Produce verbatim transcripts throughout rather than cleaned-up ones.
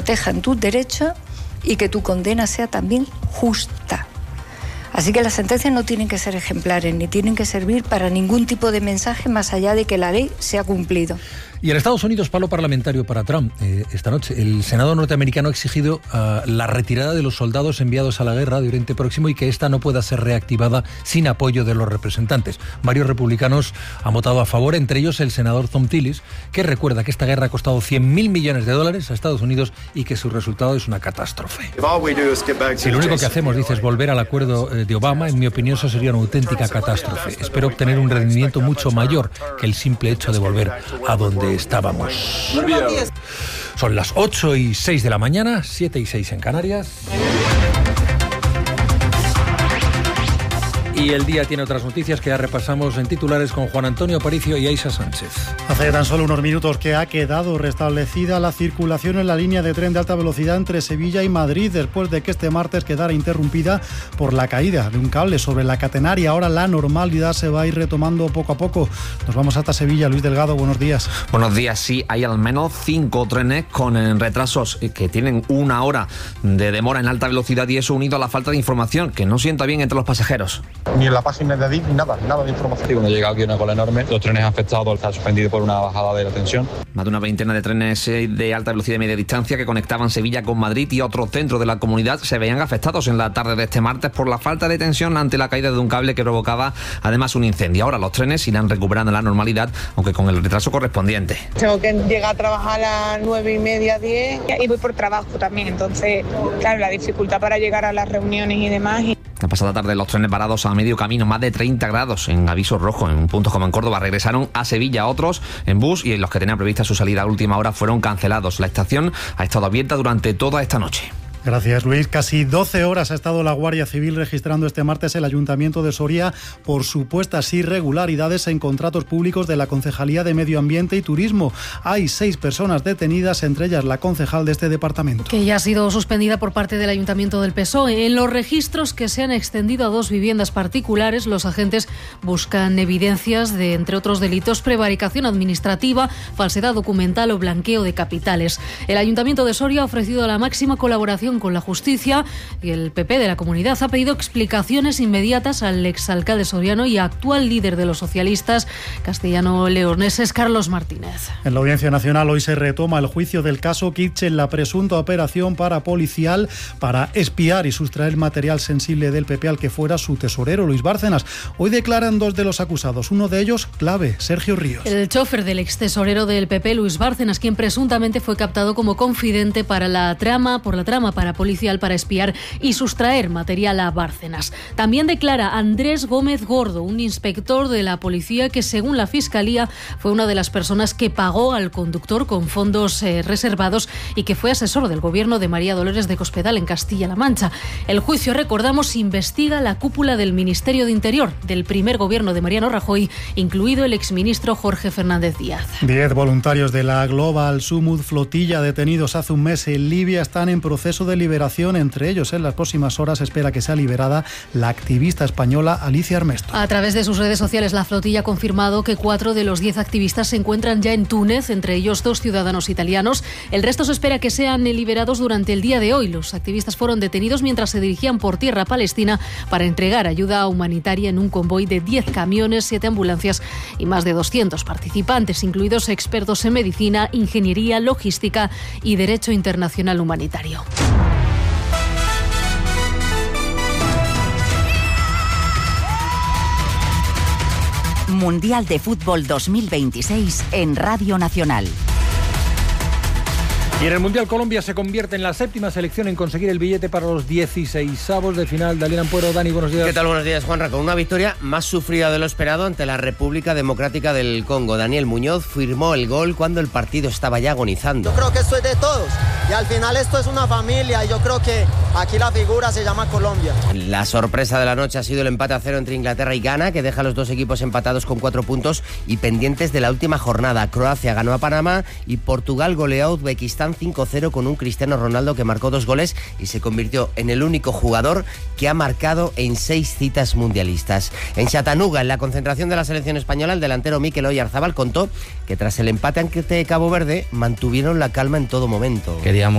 protejan tus derechos y que tu condena sea también justa. Así que las sentencias no tienen que ser ejemplares, ni tienen que servir para ningún tipo de mensaje más allá de que la ley se ha cumplido. Y en Estados Unidos, palo parlamentario para Trump. Eh, esta noche, el Senado norteamericano ha exigido uh, la retirada de los soldados enviados a la guerra de Oriente Próximo y que esta no pueda ser reactivada sin apoyo de los representantes. Varios republicanos han votado a favor, entre ellos el senador Thom Tillis, que recuerda que esta guerra ha costado cien mil millones de dólares a Estados Unidos y que su resultado es una catástrofe. Si lo único que hacemos, dice, es volver al acuerdo de Obama, en mi opinión eso sería una auténtica catástrofe. Espero obtener un rendimiento mucho mayor que el simple hecho de volver a donde estábamos. Son las ocho y seis de la mañana, siete y seis en Canarias. Y el día tiene otras noticias que ya repasamos en titulares con Juan Antonio Aparicio y Aisha Sánchez. Hace tan solo unos minutos que ha quedado restablecida la circulación en la línea de tren de alta velocidad entre Sevilla y Madrid, después de que este martes quedara interrumpida por la caída de un cable sobre la catenaria. Ahora la normalidad se va a ir retomando poco a poco. Nos vamos hasta Sevilla. Luis Delgado, buenos días. Buenos días. Sí, hay al menos cinco trenes con retrasos que tienen una hora de demora en alta velocidad, y eso unido a la falta de información que no sienta bien entre los pasajeros. Ni en la página de Adif, ni nada, nada de información. Sí, cuando llega aquí una cola enorme, los trenes afectados están suspendidos por una bajada de la tensión. Más de una veintena de trenes de alta velocidad y media distancia que conectaban Sevilla con Madrid y otros centros de la comunidad se veían afectados en la tarde de este martes por la falta de tensión ante la caída de un cable que provocaba además un incendio. Ahora los trenes irán recuperando la normalidad, aunque con el retraso correspondiente. Tengo que llegar a trabajar a las nueve y media, diez, y voy por trabajo también, entonces, claro, la dificultad para llegar a las reuniones y demás. La pasada tarde los trenes parados a medio camino, más de treinta grados en aviso rojo en puntos como en Córdoba, regresaron a Sevilla. Otros en bus y los que tenían prevista su salida a última hora fueron cancelados. La estación ha estado abierta durante toda esta noche. Gracias, Luis. Casi doce horas ha estado la Guardia Civil registrando este martes el Ayuntamiento de Soria por supuestas irregularidades en contratos públicos de la Concejalía de Medio Ambiente y Turismo. Hay seis personas detenidas, entre ellas la concejal de este departamento. Que ya ha sido suspendida por parte del Ayuntamiento del P S O E. En los registros que se han extendido a dos viviendas particulares, los agentes buscan evidencias de, entre otros delitos, prevaricación administrativa, falsedad documental o blanqueo de capitales. El Ayuntamiento de Soria ha ofrecido la máxima colaboración con la justicia y el P P de la comunidad ha pedido explicaciones inmediatas al exalcalde soriano y actual líder de los socialistas castellano-leoneses, Carlos Martínez. En la Audiencia Nacional hoy se retoma el juicio del caso Kitchen, la presunta operación parapolicial para espiar y sustraer material sensible del P P al que fuera su tesorero, Luis Bárcenas. Hoy declaran dos de los acusados, uno de ellos clave, Sergio Ríos. El chofer del extesorero del P P, Luis Bárcenas, quien presuntamente fue captado como confidente para la trama, por la trama para policial para espiar y sustraer material a Bárcenas. También declara Andrés Gómez Gordo, un inspector de la policía que, según la Fiscalía, fue una de las personas que pagó al conductor con fondos eh, reservados y que fue asesor del gobierno de María Dolores de Cospedal en Castilla-La Mancha. El juicio, recordamos, investiga la cúpula del Ministerio de Interior del primer gobierno de Mariano Rajoy, incluido el exministro Jorge Fernández Díaz. Diez voluntarios de la Global Sumud Flotilla detenidos hace un mes en Libia están en proceso de liberación. Entre ellos, en las próximas horas espera que sea liberada la activista española Alicia Armesto. A través de sus redes sociales, la flotilla ha confirmado que cuatro de los diez activistas se encuentran ya en Túnez, entre ellos dos ciudadanos italianos. El resto se espera que sean liberados durante el día de hoy. Los activistas fueron detenidos mientras se dirigían por tierra palestina para entregar ayuda humanitaria en un convoy de diez camiones, siete ambulancias y más de doscientos participantes, incluidos expertos en medicina, ingeniería, logística y derecho internacional humanitario. Mundial de Fútbol dos mil veintiséis en Radio Nacional. Y en el Mundial Colombia se convierte en la séptima selección en conseguir el billete para los dieciseisavos de final. Daniel Ampuero. Dani, buenos días. ¿Qué tal? Buenos días, Juanra. Con una victoria más sufrida de lo esperado ante la República Democrática del Congo. Daniel Muñoz firmó el gol cuando el partido estaba ya agonizando. Yo creo que esto es de todos y al final esto es una familia y yo creo que aquí la figura se llama Colombia. La sorpresa de la noche ha sido el empate a cero entre Inglaterra y Ghana, que deja a los dos equipos empatados con cuatro puntos y pendientes de la última jornada. Croacia ganó a Panamá y Portugal goleó a Uzbekistán cinco cero con un Cristiano Ronaldo que marcó dos goles y se convirtió en el único jugador que ha marcado en seis citas mundialistas. En Chattanooga, en la concentración de la selección española, el delantero Mikel Oyarzabal contó que tras el empate ante Cabo Verde mantuvieron la calma en todo momento. Queríamos dar la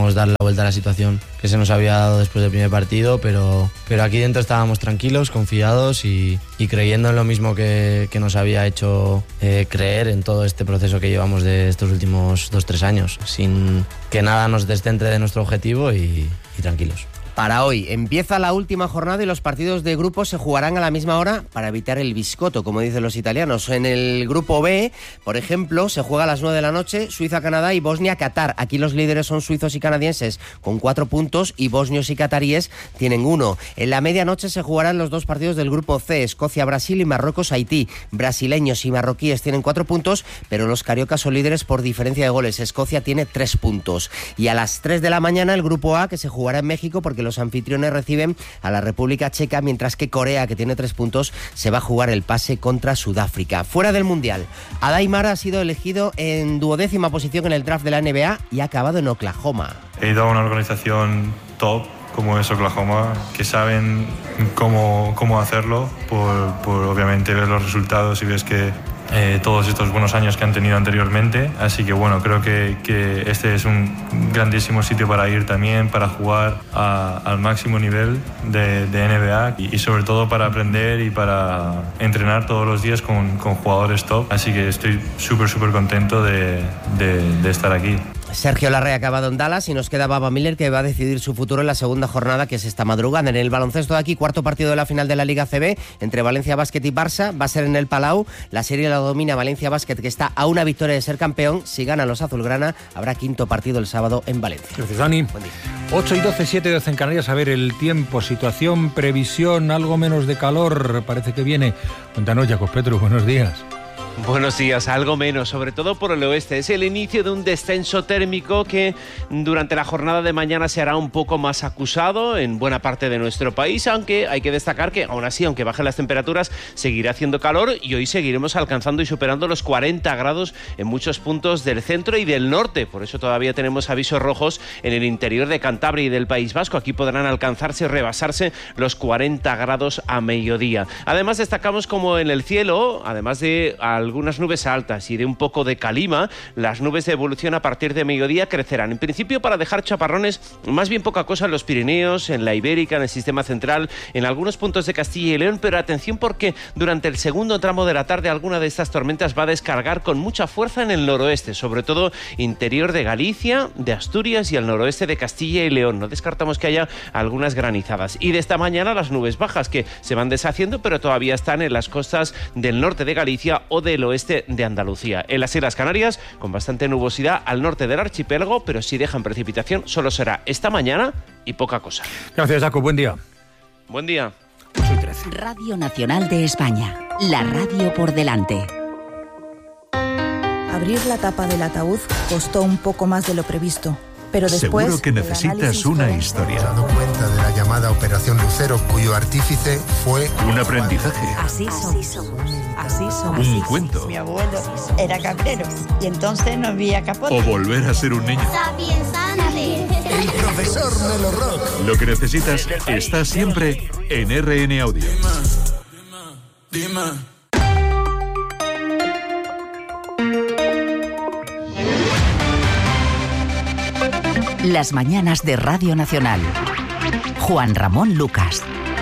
vuelta a la situación que se nos había dado después del primer partido, pero, pero aquí dentro estábamos tranquilos, confiados y, y creyendo en lo mismo que, que nos había hecho eh, creer en todo este proceso que llevamos de estos últimos dos, tres años, sin que nada nos descentre de nuestro objetivo y, y tranquilos. Para hoy empieza la última jornada y los partidos de grupo se jugarán a la misma hora para evitar el biscotto, como dicen los italianos. En el grupo B, por ejemplo, se juega a las nueve de la noche Suiza-Canadá y Bosnia-Qatar. Aquí los líderes son suizos y canadienses con cuatro puntos y bosnios y cataríes tienen uno. En la medianoche se jugarán los dos partidos del grupo C, Escocia-Brasil y Marruecos-Haití. Brasileños y marroquíes tienen cuatro puntos, pero los cariocas son líderes por diferencia de goles. Escocia tiene tres puntos. Y a las tres de la mañana el grupo A, que se jugará en México porque los anfitriones reciben a la República Checa, mientras que Corea, que tiene tres puntos, se va a jugar el pase contra Sudáfrica. Fuera del Mundial, Adai Mara ha sido elegido en duodécima posición en el draft de la N B A y ha acabado en Oklahoma. He ido a una organización top como es Oklahoma, que saben cómo, cómo hacerlo, por, por obviamente ver los resultados y ves que Eh, todos estos buenos años que han tenido anteriormente, así que bueno, creo que, que este es un grandísimo sitio para ir también, para jugar a, al máximo nivel de, de N B A y, y sobre todo para aprender y para entrenar todos los días con, con jugadores top, así que estoy súper súper contento de, de, de estar aquí. Sergio Larrea ha acabado en Dallas y nos queda Baba Miller, que va a decidir su futuro en la segunda jornada, que es esta madrugada. En el baloncesto de aquí, cuarto partido de la final de la Liga C B entre Valencia Basket y Barça, va a ser en el Palau. La serie la domina Valencia Basket, que está a una victoria de ser campeón. Si ganan los azulgrana, habrá quinto partido el sábado en Valencia. Gracias, Dani. ocho y doce, siete y doce en Canarias. A ver el tiempo, situación, previsión, algo menos de calor, parece que viene. Cuéntanos, Jacob Petru, buenos días. Buenos días, algo menos, sobre todo por el oeste. Es el inicio de un descenso térmico que durante la jornada de mañana se hará un poco más acusado en buena parte de nuestro país, aunque hay que destacar que aún así, aunque bajen las temperaturas, seguirá haciendo calor y hoy seguiremos alcanzando y superando los cuarenta grados en muchos puntos del centro y del norte. Por eso todavía tenemos avisos rojos en el interior de Cantabria y del País Vasco. Aquí podrán alcanzarse y rebasarse los cuarenta grados a mediodía. Además, destacamos como en el cielo, además de algunas nubes altas y de un poco de calima, las nubes de evolución a partir de mediodía crecerán. En principio para dejar chaparrones, más bien poca cosa en los Pirineos, en la Ibérica, en el sistema central, en algunos puntos de Castilla y León, pero atención porque durante el segundo tramo de la tarde alguna de estas tormentas va a descargar con mucha fuerza en el noroeste, sobre todo interior de Galicia, de Asturias y al noroeste de Castilla y León. No descartamos que haya algunas granizadas. Y de esta mañana las nubes bajas que se van deshaciendo, pero todavía están en las costas del norte de Galicia o del oeste de Andalucía. En las Islas Canarias, con bastante nubosidad al norte del archipiélago, pero si dejan precipitación, solo será esta mañana y poca cosa. Gracias, Jaco. Buen día. Buen día. Radio Nacional de España. La radio por delante. Abrir la tapa del ataúd costó un poco más de lo previsto. Pero después, seguro que necesitas una historia. Dado cuenta de la llamada Operación Lucero, cuyo artífice fue un aprendizaje. Así somos. Así somos. Un cuento. Mi abuelo era cabrero y entonces no había capote. O volver a ser un niño. el profesor Melo Rock. Lo que necesitas está siempre en R N Audio. Dime, dime. Las mañanas de Radio Nacional. Juan Ramón Lucas.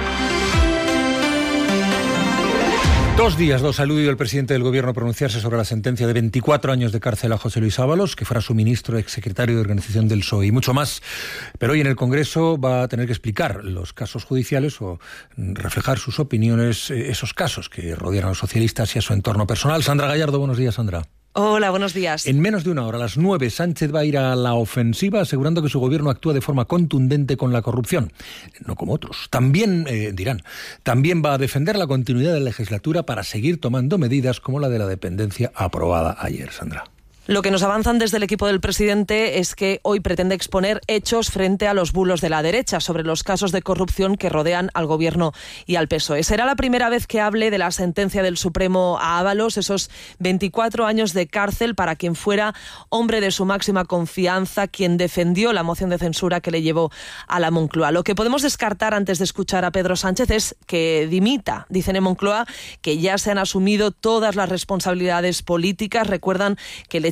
Dos días, dos, ha aludido el presidente del Gobierno a pronunciarse sobre la sentencia de veinticuatro años de cárcel a José Luis Ábalos, que fuera su ministro, exsecretario de Organización del P S O E, y mucho más. Pero hoy en el Congreso va a tener que explicar los casos judiciales o reflejar sus opiniones, esos casos que rodean a los socialistas y a su entorno personal. Sandra Gallardo, buenos días, Sandra. Hola, buenos días. En menos de una hora, a las nueve, Sánchez va a ir a la ofensiva asegurando que su gobierno actúa de forma contundente con la corrupción. No como otros. También, eh, dirán, también va a defender la continuidad de la legislatura para seguir tomando medidas como la de la dependencia aprobada ayer, Sandra. Lo que nos avanzan desde el equipo del presidente es que hoy pretende exponer hechos frente a los bulos de la derecha sobre los casos de corrupción que rodean al Gobierno y al P S O E. Será la primera vez que hable de la sentencia del Supremo a Ábalos, esos veinticuatro años de cárcel para quien fuera hombre de su máxima confianza, quien defendió la moción de censura que le llevó a la Moncloa. Lo que podemos descartar antes de escuchar a Pedro Sánchez es que dimita. Dicen en Moncloa que ya se han asumido todas las responsabilidades políticas. Recuerdan que le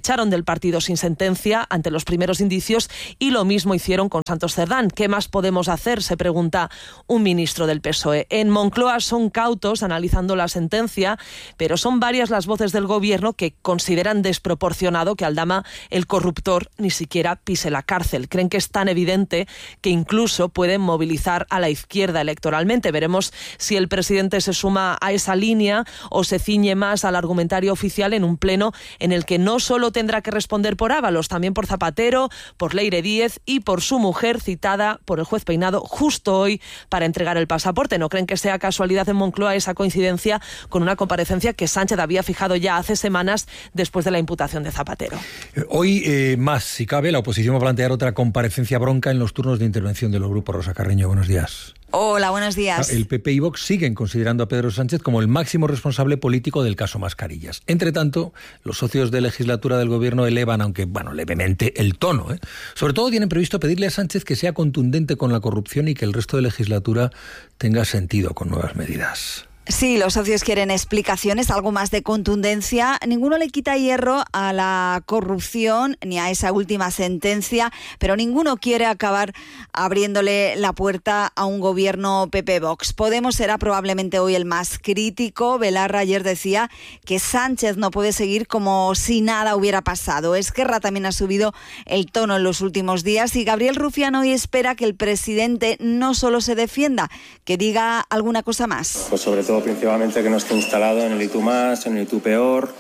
echaron del partido sin sentencia ante los primeros indicios y lo mismo hicieron con Santos Cerdán. ¿Qué más podemos hacer?, se pregunta un ministro del P S O E. En Moncloa son cautos analizando la sentencia, pero son varias las voces del gobierno que consideran desproporcionado que Aldama, el corruptor, ni siquiera pise la cárcel. Creen que es tan evidente que incluso pueden movilizar a la izquierda electoralmente. Veremos si el presidente se suma a esa línea o se ciñe más al argumentario oficial en un pleno en el que no solo tendrá que responder por Ábalos, también por Zapatero, por Leire Díez y por su mujer, citada por el juez Peinado justo hoy para entregar el pasaporte. ¿No creen que sea casualidad en Moncloa esa coincidencia con una comparecencia que Sánchez había fijado ya hace semanas después de la imputación de Zapatero? Hoy, eh, más, si cabe, la oposición va a plantear otra comparecencia bronca en los turnos de intervención de los grupos. Rosa Carreño, buenos días. Hola, buenos días. El P P y Vox siguen considerando a Pedro Sánchez como el máximo responsable político del caso Mascarillas. Entre tanto, los socios de legislatura del gobierno elevan, aunque, bueno, levemente, el tono, ¿eh? Sobre todo tienen previsto pedirle a Sánchez que sea contundente con la corrupción y que el resto de legislatura tenga sentido con nuevas medidas. Sí, los socios quieren explicaciones, algo más de contundencia. Ninguno le quita hierro a la corrupción ni a esa última sentencia, pero ninguno quiere acabar abriéndole la puerta a un gobierno P P-Vox. Podemos será probablemente hoy el más crítico. Belarra ayer decía que Sánchez no puede seguir como si nada hubiera pasado. Esquerra también ha subido el tono en los últimos días y Gabriel Rufián hoy espera que el presidente no solo se defienda, que diga alguna cosa más. Pues sobre todo principalmente que no esté instalado en el y tú más, en el y tú peor,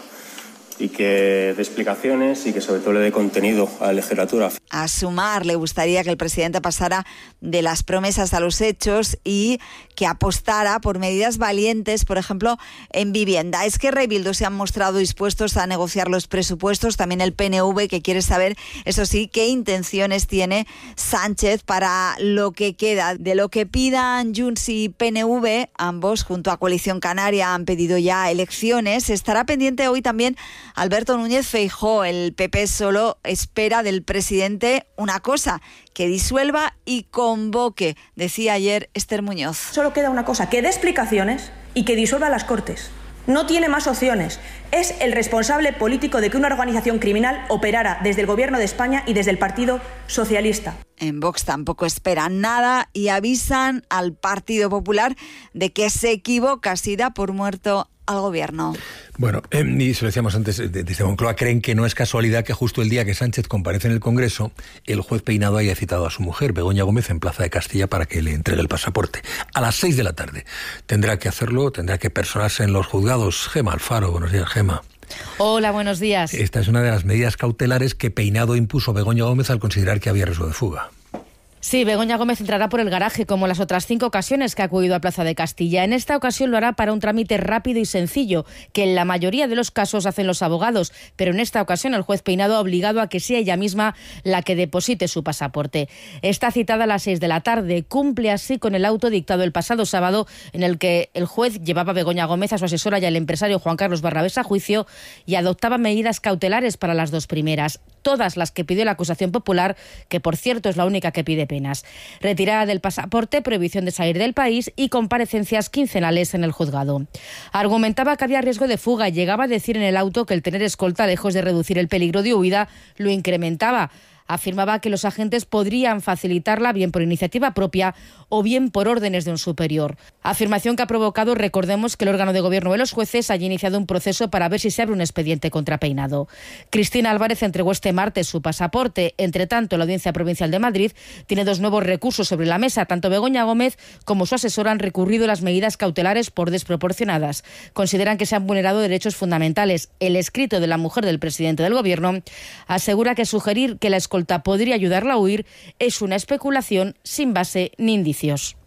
y que dé explicaciones y que sobre todo le dé contenido a la legislatura. A sumar, le gustaría que el presidente pasara de las promesas a los hechos y que apostara por medidas valientes, por ejemplo, en vivienda. Esquerra y Bildu se han mostrado dispuestos a negociar los presupuestos, también el P N V, que quiere saber, eso sí, qué intenciones tiene Sánchez para lo que queda. De lo que pidan Junts y P N V, ambos junto a Coalición Canaria han pedido ya elecciones. Estará pendiente hoy también Alberto Núñez Feijóo. El P P solo espera del presidente una cosa, que disuelva y convoque, decía ayer Esther Muñoz. Solo queda una cosa, que dé explicaciones y que disuelva las Cortes. No tiene más opciones. Es el responsable político de que una organización criminal operara desde el Gobierno de España y desde el Partido Socialista. En Vox tampoco esperan nada y avisan al Partido Popular de que se equivoca si da por muerto al gobierno. Bueno, eh, y se lo decíamos antes, desde Moncloa creen que no es casualidad que justo el día que Sánchez comparece en el Congreso, el juez Peinado haya citado a su mujer, Begoña Gómez, en Plaza de Castilla para que le entregue el pasaporte. A las seis de la tarde. Tendrá que hacerlo, tendrá que personarse en los juzgados. Gema Alfaro, buenos días, Gema. Hola, buenos días. Esta es una de las medidas cautelares que Peinado impuso a Begoña Gómez al considerar que había riesgo de fuga. Sí, Begoña Gómez entrará por el garaje como las otras cinco ocasiones que ha acudido a Plaza de Castilla. En esta ocasión lo hará para un trámite rápido y sencillo, que en la mayoría de los casos hacen los abogados, pero en esta ocasión el juez Peinado ha obligado a que sea ella misma la que deposite su pasaporte. Está citada a las seis de la tarde, cumple así con el auto dictado el pasado sábado en el que el juez llevaba a Begoña Gómez, a su asesora y al empresario Juan Carlos Barrabés a juicio y adoptaba medidas cautelares para las dos primeras, todas las que pidió la acusación popular, que por cierto es la única que pide penas. Retirada del pasaporte, prohibición de salir del país y comparecencias quincenales en el juzgado. Argumentaba que había riesgo de fuga y llegaba a decir en el auto que el tener escolta, lejos de reducir el peligro de huida, lo incrementaba. Afirmaba que los agentes podrían facilitarla bien por iniciativa propia o bien por órdenes de un superior. Afirmación que ha provocado, recordemos, que el órgano de gobierno de los jueces haya iniciado un proceso para ver si se abre un expediente contra Peinado. Cristina Álvarez entregó este martes su pasaporte. Entre tanto, la Audiencia Provincial de Madrid tiene dos nuevos recursos sobre la mesa. Tanto Begoña Gómez como su asesora han recurrido las medidas cautelares por desproporcionadas. Consideran que se han vulnerado derechos fundamentales. El escrito de la mujer del presidente del gobierno asegura que sugerir que la escolta podría ayudarla a huir es una especulación sin base ni indicios.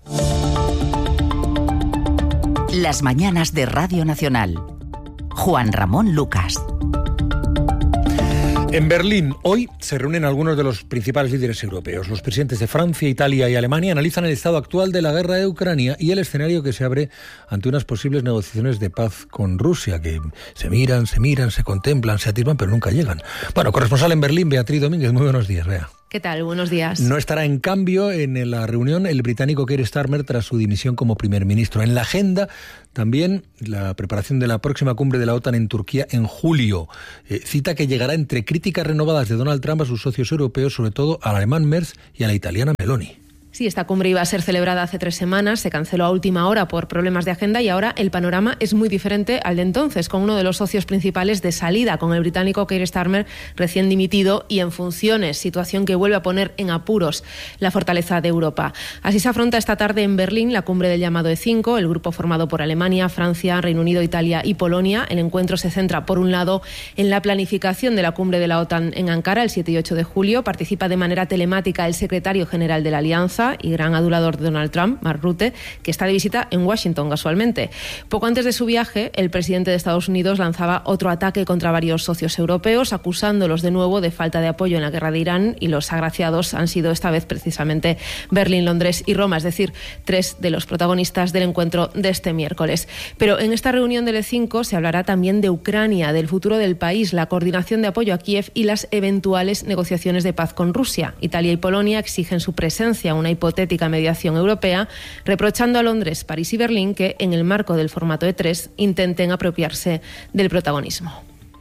Las mañanas de Radio Nacional. Juan Ramón Lucas. En Berlín, hoy se reúnen algunos de los principales líderes europeos. Los presidentes de Francia, Italia y Alemania analizan el estado actual de la guerra de Ucrania y el escenario que se abre ante unas posibles negociaciones de paz con Rusia, que se miran, se miran, se contemplan, se atisban, pero nunca llegan. Bueno, corresponsal en Berlín, Beatriz Domínguez, muy buenos días, Bea. ¿Qué ¿Qué tal? Buenos días. No estará en cambio en la reunión el británico Keir Starmer tras su dimisión como primer ministro. En la agenda también la preparación de la próxima cumbre de la OTAN en Turquía en julio. Eh, cita que llegará entre críticas renovadas de Donald Trump a sus socios europeos, sobre todo al alemán Merz y a la italiana Meloni. Sí, esta cumbre iba a ser celebrada hace tres semanas, se canceló a última hora por problemas de agenda y ahora el panorama es muy diferente al de entonces, con uno de los socios principales de salida, con el británico Keir Starmer recién dimitido y en funciones, situación que vuelve a poner en apuros la fortaleza de Europa. Así se afronta esta tarde en Berlín la cumbre del llamado E cinco, el grupo formado por Alemania, Francia, Reino Unido, Italia y Polonia. El encuentro se centra, por un lado, en la planificación de la cumbre de la OTAN en Ankara el siete y ocho de julio. Participa de manera telemática el secretario general de la Alianza y gran adulador de Donald Trump, Mark Rutte, que está de visita en Washington casualmente. Poco antes de su viaje, el presidente de Estados Unidos lanzaba otro ataque contra varios socios europeos, acusándolos de nuevo de falta de apoyo en la guerra de Irán, y los agraciados han sido esta vez precisamente Berlín, Londres y Roma, es decir, tres de los protagonistas del encuentro de este miércoles. Pero en esta reunión del E cinco se hablará también de Ucrania, del futuro del país, la coordinación de apoyo a Kiev y las eventuales negociaciones de paz con Rusia. Italia y Polonia exigen su presencia, una hipotética mediación europea, reprochando a Londres, París y Berlín que, en el marco del formato E tres, intenten apropiarse del protagonismo.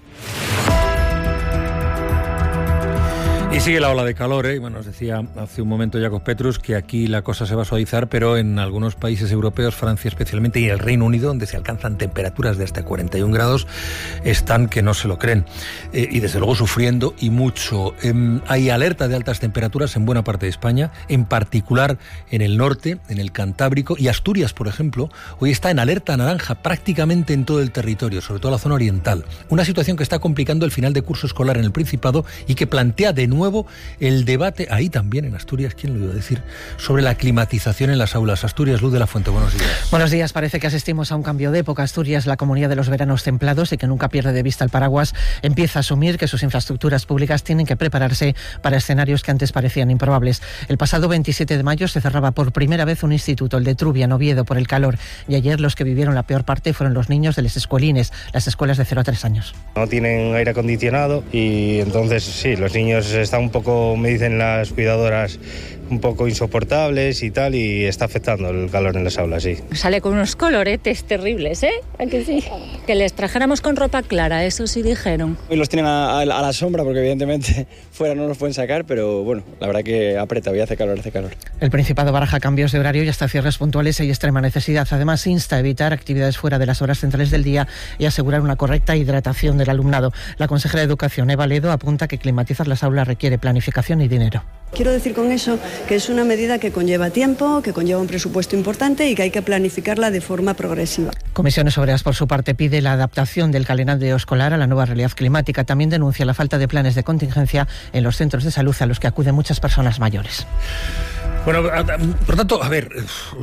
Y sigue la ola de calor, ¿eh? Bueno, nos decía hace un momento Jakub Petrus que aquí la cosa se va a suavizar, pero en algunos países europeos, Francia especialmente, y el Reino Unido, donde se alcanzan temperaturas de hasta cuarenta y un grados, están que no se lo creen. Eh, y desde luego sufriendo y mucho. Eh, hay alerta de altas temperaturas en buena parte de España, en particular en el norte, en el Cantábrico, y Asturias, por ejemplo, hoy está en alerta naranja prácticamente en todo el territorio, sobre todo la zona oriental. Una situación que está complicando el final de curso escolar en el Principado y que plantea de nuevo el debate, ahí también en Asturias, ¿quién lo iba a decir?, sobre la climatización en las aulas. Asturias, Luz de la Fuente, buenos días. Buenos días, parece que asistimos a un cambio de época. Asturias, la comunidad de los veranos templados y que nunca pierde de vista el paraguas, empieza a asumir que sus infraestructuras públicas tienen que prepararse para escenarios que antes parecían improbables. El pasado veintisiete de mayo se cerraba por primera vez un instituto, el de Trubia, en Oviedo, por el calor, y ayer los que vivieron la peor parte fueron los niños de las escuelines, las escuelas de cero a tres años. No tienen aire acondicionado y entonces sí, los niños están un poco, me dicen las cuidadoras, un poco insoportables y tal, y está afectando el calor en las aulas, sí. Sale con unos coloretes terribles, ¿eh? ¿A que sí? Que les trajéramos con ropa clara, eso sí dijeron. Hoy los tienen a, a, a la sombra porque evidentemente fuera no los pueden sacar, pero bueno, la verdad que aprieta, hoy hace calor, hace calor. El Principado baraja cambios de horario y hasta cierres puntuales y extrema necesidad. Además, insta a evitar actividades fuera de las horas centrales del día y asegurar una correcta hidratación del alumnado. La consejera de Educación, Eva Ledo, apunta que climatizar las aulas requiere planificación y dinero. Quiero decir con eso que es una medida que conlleva tiempo, que conlleva un presupuesto importante y que hay que planificarla de forma progresiva. Comisiones Obreras, por su parte, pide la adaptación del calendario escolar a la nueva realidad climática. También denuncia la falta de planes de contingencia en los centros de salud a los que acuden muchas personas mayores. Bueno, por tanto, a ver,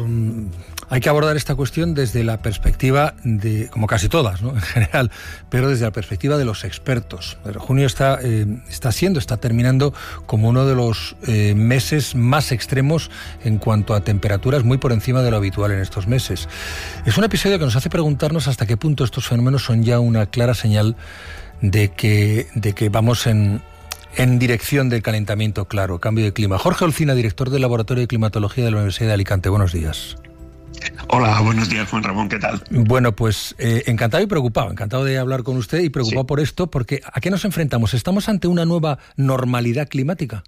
hay que abordar esta cuestión desde la perspectiva de, como casi todas, ¿no?, en general, pero desde la perspectiva de los expertos. El junio está, eh, está siendo, está terminando como uno de los eh, meses más extremos en cuanto a temperaturas, muy por encima de lo habitual en estos meses. Es un episodio que nos hace preguntarnos hasta qué punto estos fenómenos son ya una clara señal de que, de que vamos en... en dirección del calentamiento, claro, cambio de clima. Jorge Olcina, director del Laboratorio de Climatología de la Universidad de Alicante. Buenos días. Hola, buenos días, Juan Ramón, ¿qué tal? Bueno, pues eh, encantado y preocupado, encantado de hablar con usted y preocupado sí. por esto, porque ¿a qué nos enfrentamos? ¿Estamos ante una nueva normalidad climática?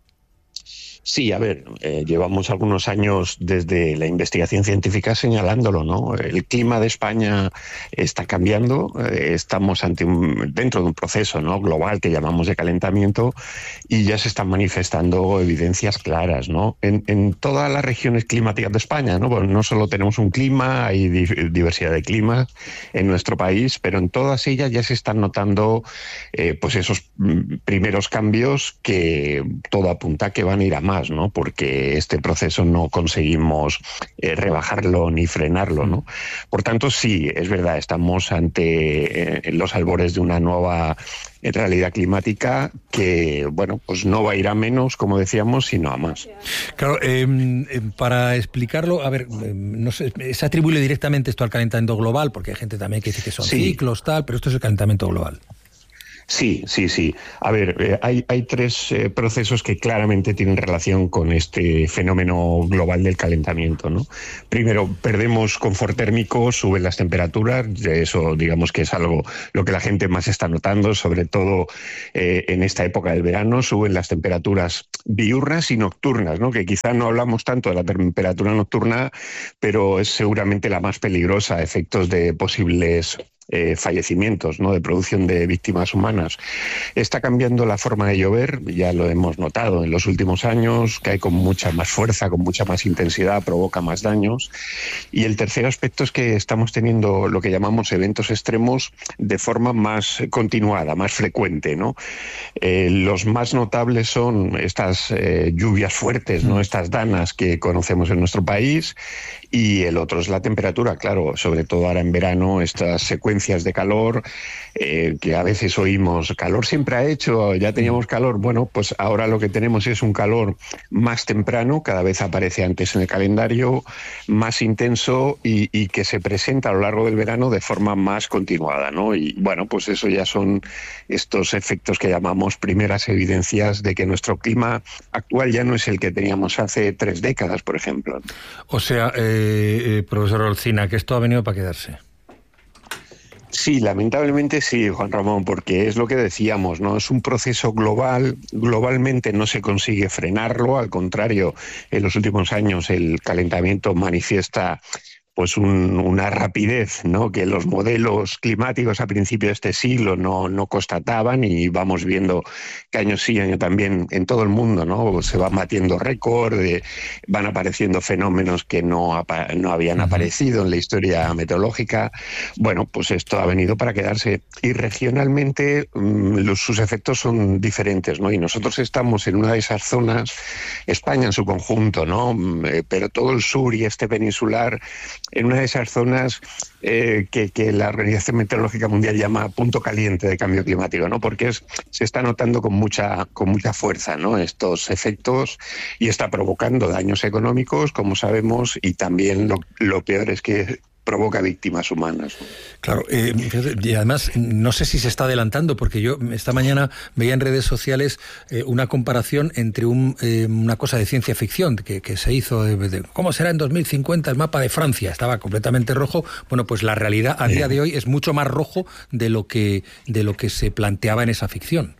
Sí, a ver, eh, llevamos algunos años desde la investigación científica señalándolo, ¿no? El clima de España está cambiando, eh, estamos ante un, dentro de un proceso, ¿no?, global que llamamos de calentamiento, y ya se están manifestando evidencias claras, ¿no? En, en todas las regiones climáticas de España, ¿no? Bueno, no solo tenemos un clima, hay di- diversidad de climas en nuestro país, pero en todas ellas ya se están notando eh, pues esos primeros cambios que todo apunta que van a ir a más. Más, ¿no? Porque este proceso no conseguimos eh, rebajarlo ni frenarlo, ¿no? Por tanto, sí, es verdad, estamos ante eh, los albores de una nueva eh, realidad climática que, bueno, pues no va a ir a menos, como decíamos, sino a más. Claro, eh, eh, para explicarlo, a ver, eh, no sé, se atribuye directamente esto al calentamiento global, porque hay gente también que dice que son sí. ciclos, tal, pero esto es el calentamiento global. Sí, sí, sí. A ver, eh, hay, hay tres eh, procesos que claramente tienen relación con este fenómeno global del calentamiento, ¿no? Primero, perdemos confort térmico, suben las temperaturas, eso digamos que es algo lo que la gente más está notando, sobre todo eh, en esta época del verano, suben las temperaturas diurnas y nocturnas, ¿no? Que quizá no hablamos tanto de la temperatura nocturna, pero es seguramente la más peligrosa, a efectos de posibles Eh, fallecimientos, ¿no? De producción de víctimas humanas. Está cambiando la forma de llover, ya lo hemos notado en los últimos años, cae con mucha más fuerza, con mucha más intensidad, provoca más daños. Y el tercer aspecto es que estamos teniendo lo que llamamos eventos extremos de forma más continuada, más frecuente, ¿no? Eh, los más notables son estas eh, lluvias fuertes, ¿no? Estas danas que conocemos en nuestro país, y el otro es la temperatura, claro, sobre todo ahora en verano, estas secuencias de calor eh, que a veces oímos, calor siempre ha hecho, ya teníamos calor. Bueno, pues ahora lo que tenemos es un calor más temprano, cada vez aparece antes en el calendario, más intenso y, y que se presenta a lo largo del verano de forma más continuada, ¿no? Y bueno, pues eso ya son estos efectos que llamamos primeras evidencias de que nuestro clima actual ya no es el que teníamos hace tres décadas, por ejemplo. O sea, eh, eh, profesor Olcina, que esto ha venido para quedarse. Sí, lamentablemente sí, Juan Ramón, porque es lo que decíamos, ¿no? Es un proceso global, globalmente no se consigue frenarlo, al contrario, en los últimos años el calentamiento manifiesta pues un, una rapidez, ¿no? Que los modelos climáticos a principios de este siglo no, no constataban, y vamos viendo que año sí, año también en todo el mundo, ¿no? Se van batiendo récord, eh, van apareciendo fenómenos que no, apa no habían uh-huh. aparecido en la historia meteorológica. Bueno, pues esto ha venido para quedarse, y regionalmente mmm, los, sus efectos son diferentes, ¿no? Y nosotros estamos en una de esas zonas, España en su conjunto, ¿no? Eh, pero todo el sur y este peninsular, en una de esas zonas eh, que, que la Organización Meteorológica Mundial llama punto caliente de cambio climático, ¿no? Porque es, se está notando con mucha, con mucha fuerza, ¿no? Estos efectos, y está provocando daños económicos, como sabemos, y también lo, lo peor es que provoca víctimas humanas. Claro, eh, y además no sé si se está adelantando, porque yo esta mañana veía en redes sociales eh, una comparación entre un, eh, una cosa de ciencia ficción que, que se hizo de, de cómo será en dos mil cincuenta el mapa de Francia. Estaba completamente rojo. Bueno, pues la realidad a día de hoy es mucho más rojo de lo que, de lo que se planteaba en esa ficción.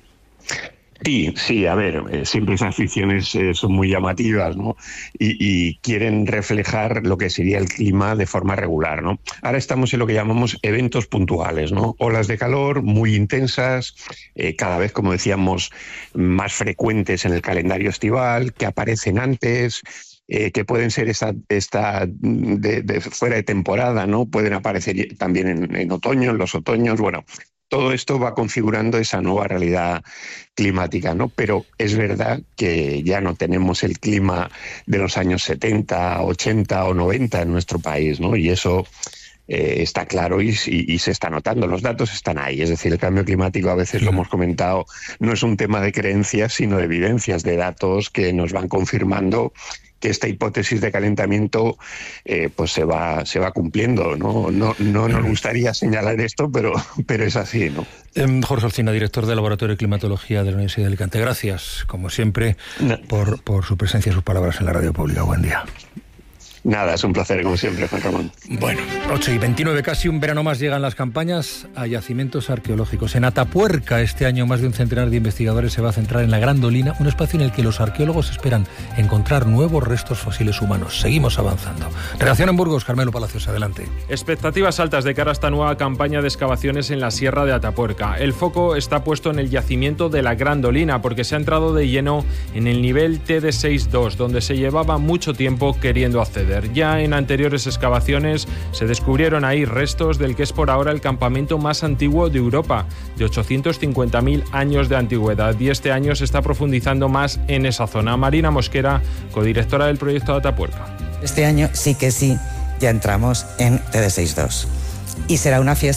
Sí, sí, a ver, eh, siempre esas ficciones eh, son muy llamativas, ¿no? Y, y quieren reflejar lo que sería el clima de forma regular, ¿no? Ahora estamos en lo que llamamos eventos puntuales, ¿no? Olas de calor muy intensas, eh, cada vez, como decíamos, más frecuentes en el calendario estival, que aparecen antes, Eh, que pueden ser esta, esta de, de fuera de temporada, ¿no? Pueden aparecer también en, en otoño, en los otoños. Bueno, todo esto va configurando esa nueva realidad climática, ¿no? Pero es verdad que ya no tenemos el clima de los años setenta, ochenta o noventa en nuestro país, ¿no? Y eso Eh, está claro y, y, y se está notando, los datos están ahí. Es decir, el cambio climático, a veces lo hemos comentado, no es un tema de creencias, sino de evidencias, de datos que nos van confirmando que esta hipótesis de calentamiento eh, pues se va, se va cumpliendo, ¿no? No, no nos gustaría señalar esto, pero, pero es así, ¿no? Eh, Jorge Olcina, director del Laboratorio de Climatología de la Universidad de Alicante. Gracias, como siempre, no. por, por su presencia y sus palabras en la radio pública. Buen día. Nada, es un placer, como siempre, Juan Ramón. Bueno, ocho y veintinueve, casi un verano más llegan las campañas a yacimientos arqueológicos. En Atapuerca, este año, más de un centenar de investigadores se va a centrar en la Gran Dolina, un espacio en el que los arqueólogos esperan encontrar nuevos restos fósiles humanos. Seguimos avanzando. Redacción en Burgos, Carmelo Palacios, adelante. Expectativas altas de cara a esta nueva campaña de excavaciones en la Sierra de Atapuerca. El foco está puesto en el yacimiento de la Gran Dolina, porque se ha entrado de lleno en el nivel T D seis dos, donde se llevaba mucho tiempo queriendo acceder. Ya en anteriores excavaciones se descubrieron ahí restos del que es por ahora el campamento más antiguo de Europa, de ochocientos cincuenta mil años de antigüedad, y este año se está profundizando más en esa zona. Marina Mosquera, codirectora del proyecto de Atapuerca. Este año sí que sí, ya entramos en T D seis dos. Y será una fiesta,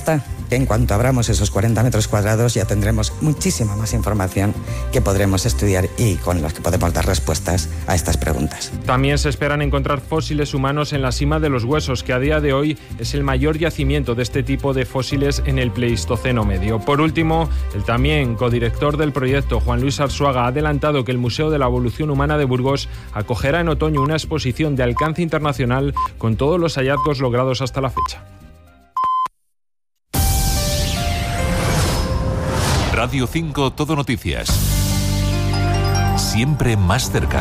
En cuanto abramos esos cuarenta metros cuadrados ya tendremos muchísima más información que podremos estudiar y con las que podemos dar respuestas a estas preguntas. También se esperan encontrar fósiles humanos en la Sima de los Huesos, que a día de hoy es el mayor yacimiento de este tipo de fósiles en el Pleistoceno medio. Por último, el también codirector del proyecto, Juan Luis Arzuaga, ha adelantado que el Museo de la Evolución Humana de Burgos acogerá en otoño una exposición de alcance internacional con todos los hallazgos logrados hasta la fecha. Radio cinco Todo Noticias. Siempre más cerca.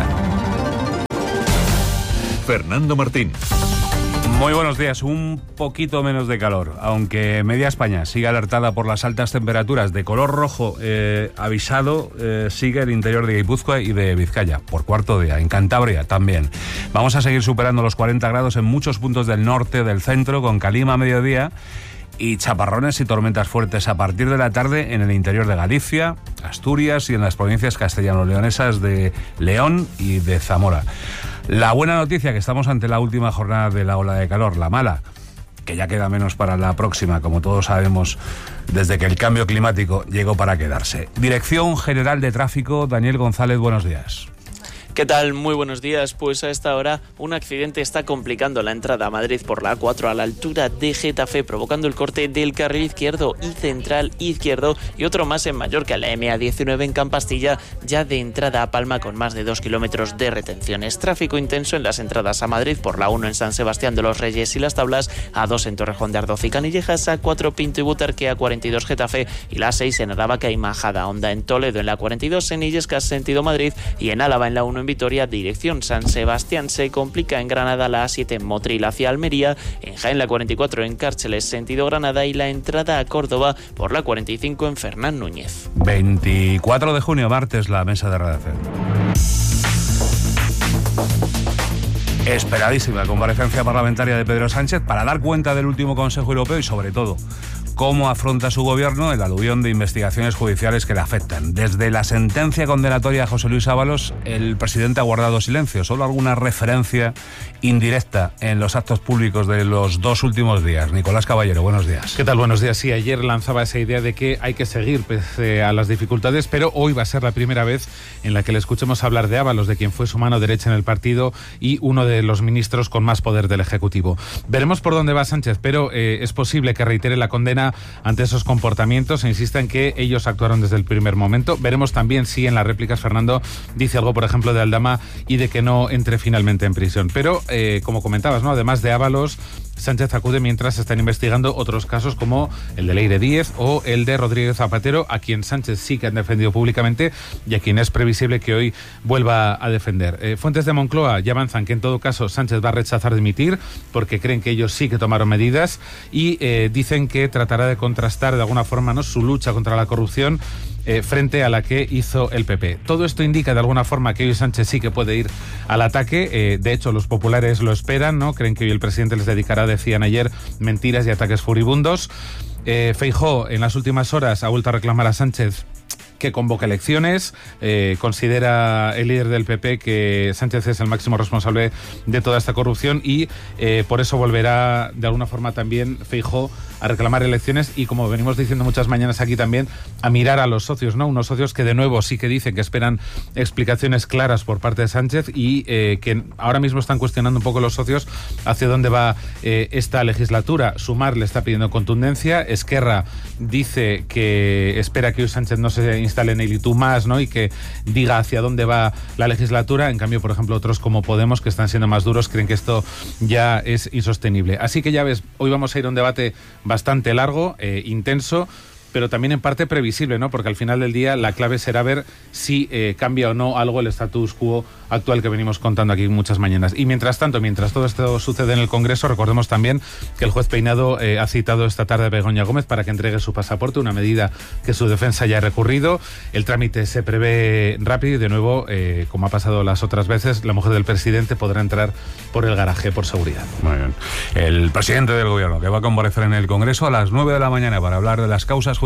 Fernando Martín. Muy buenos días. Un poquito menos de calor, aunque media España sigue alertada por las altas temperaturas. De color rojo eh, avisado eh, sigue el interior de Guipúzcoa y de Vizcaya, por cuarto día. En Cantabria también. Vamos a seguir superando los cuarenta grados en muchos puntos del norte, del centro, con calima a mediodía y chaparrones y tormentas fuertes a partir de la tarde en el interior de Galicia, Asturias y en las provincias castellano-leonesas de León y de Zamora. La buena noticia, que estamos ante la última jornada de la ola de calor. La mala, que ya queda menos para la próxima, como todos sabemos, desde que el cambio climático llegó para quedarse. Dirección General de Tráfico, Daniel González, buenos días. ¿Qué tal? Muy buenos días. Pues a esta hora un accidente está complicando la entrada a Madrid por la A cuatro a la altura de Getafe, provocando el corte del carril izquierdo y central izquierdo, y otro más en Mallorca, la eme a diecinueve en Campastilla, ya de entrada a Palma con más de dos kilómetros de retenciones. Tráfico intenso en las entradas a Madrid por la uno en San Sebastián de los Reyes y Las Tablas, A dos en Torrejón de Ardoz y Canillejas, A cuatro Pinto y Butarque, A cuarenta y dos Getafe y la seis en Aravaca y Majada Honda. En Toledo en la cuarenta y dos, en Illescas sentido Madrid, y en Álava en la uno en Vitoria, dirección San Sebastián. Se complica en Granada la A siete en Motril hacia Almería, en Jaén la cuarenta y cuatro en Cárceles sentido Granada, y la entrada a Córdoba por la cuarenta y cinco en Fernán Núñez. veinticuatro de junio, martes, la mesa de redacción. Esperadísima comparecencia parlamentaria de Pedro Sánchez para dar cuenta del último Consejo Europeo y, sobre todo, cómo afronta su gobierno el aluvión de investigaciones judiciales que le afectan. Desde la sentencia condenatoria a José Luis Ábalos, el presidente ha guardado silencio, solo alguna referencia indirecta en los actos públicos de los dos últimos días. Nicolás Caballero, buenos días. ¿Qué tal? Buenos días. Sí, ayer lanzaba esa idea de que hay que seguir pese a las dificultades, pero hoy va a ser la primera vez en la que le escuchemos hablar de Ábalos, de quien fue su mano derecha en el partido y uno de los ministros con más poder del Ejecutivo. Veremos por dónde va Sánchez, pero eh, es posible que reitere la condena ante esos comportamientos e insista en que ellos actuaron desde el primer momento. Veremos también si en las réplicas Fernando dice algo, por ejemplo, de Aldama y de que no entre finalmente en prisión. Pero, eh, como comentabas, ¿no? Además de Ábalos, Sánchez acude mientras se están investigando otros casos como el de Leire Díez o el de Rodríguez Zapatero, a quien Sánchez sí que han defendido públicamente y a quien es previsible que hoy vuelva a defender. Eh, fuentes de Moncloa ya avanzan que en todo caso Sánchez va a rechazar dimitir porque creen que ellos sí que tomaron medidas y eh, dicen que tratará de contrastar de alguna forma, ¿no?, su lucha contra la corrupción Eh, frente a la que hizo el P P. Todo esto indica de alguna forma que hoy Sánchez sí que puede ir al ataque. Eh, de hecho, los populares lo esperan, ¿no? Creen que hoy el presidente les dedicará, decían ayer, mentiras y ataques furibundos. Eh, Feijóo, en las últimas horas, ha vuelto a reclamar a Sánchez que convoque elecciones. Eh, considera el líder del P P que Sánchez es el máximo responsable de toda esta corrupción y eh, por eso volverá de alguna forma también Feijóo a reclamar elecciones y, como venimos diciendo muchas mañanas aquí también, a mirar a los socios, ¿no? Unos socios que de nuevo sí que dicen que esperan explicaciones claras por parte de Sánchez y eh, que ahora mismo están cuestionando un poco los socios hacia dónde va eh, esta legislatura. Sumar le está pidiendo contundencia. Esquerra dice que espera que hoy Sánchez no se instale en el y tú más, ¿no?, y que diga hacia dónde va la legislatura. En cambio, por ejemplo, otros como Podemos, que están siendo más duros, creen que esto ya es insostenible. Así que ya ves, hoy vamos a ir a un debate bastante largo, eh, intenso, pero también en parte previsible, ¿no? Porque al final del día la clave será ver si eh, cambia o no algo el status quo actual que venimos contando aquí muchas mañanas. Y mientras tanto, mientras todo esto sucede en el Congreso, recordemos también que el juez Peinado eh, ha citado esta tarde a Begoña Gómez para que entregue su pasaporte, una medida que su defensa ya ha recurrido. El trámite se prevé rápido y, de nuevo, eh, como ha pasado las otras veces, la mujer del presidente podrá entrar por el garaje por seguridad. Muy bien. El presidente del Gobierno, que va a comparecer en el Congreso a las nueve de la mañana para hablar de las causas judiciales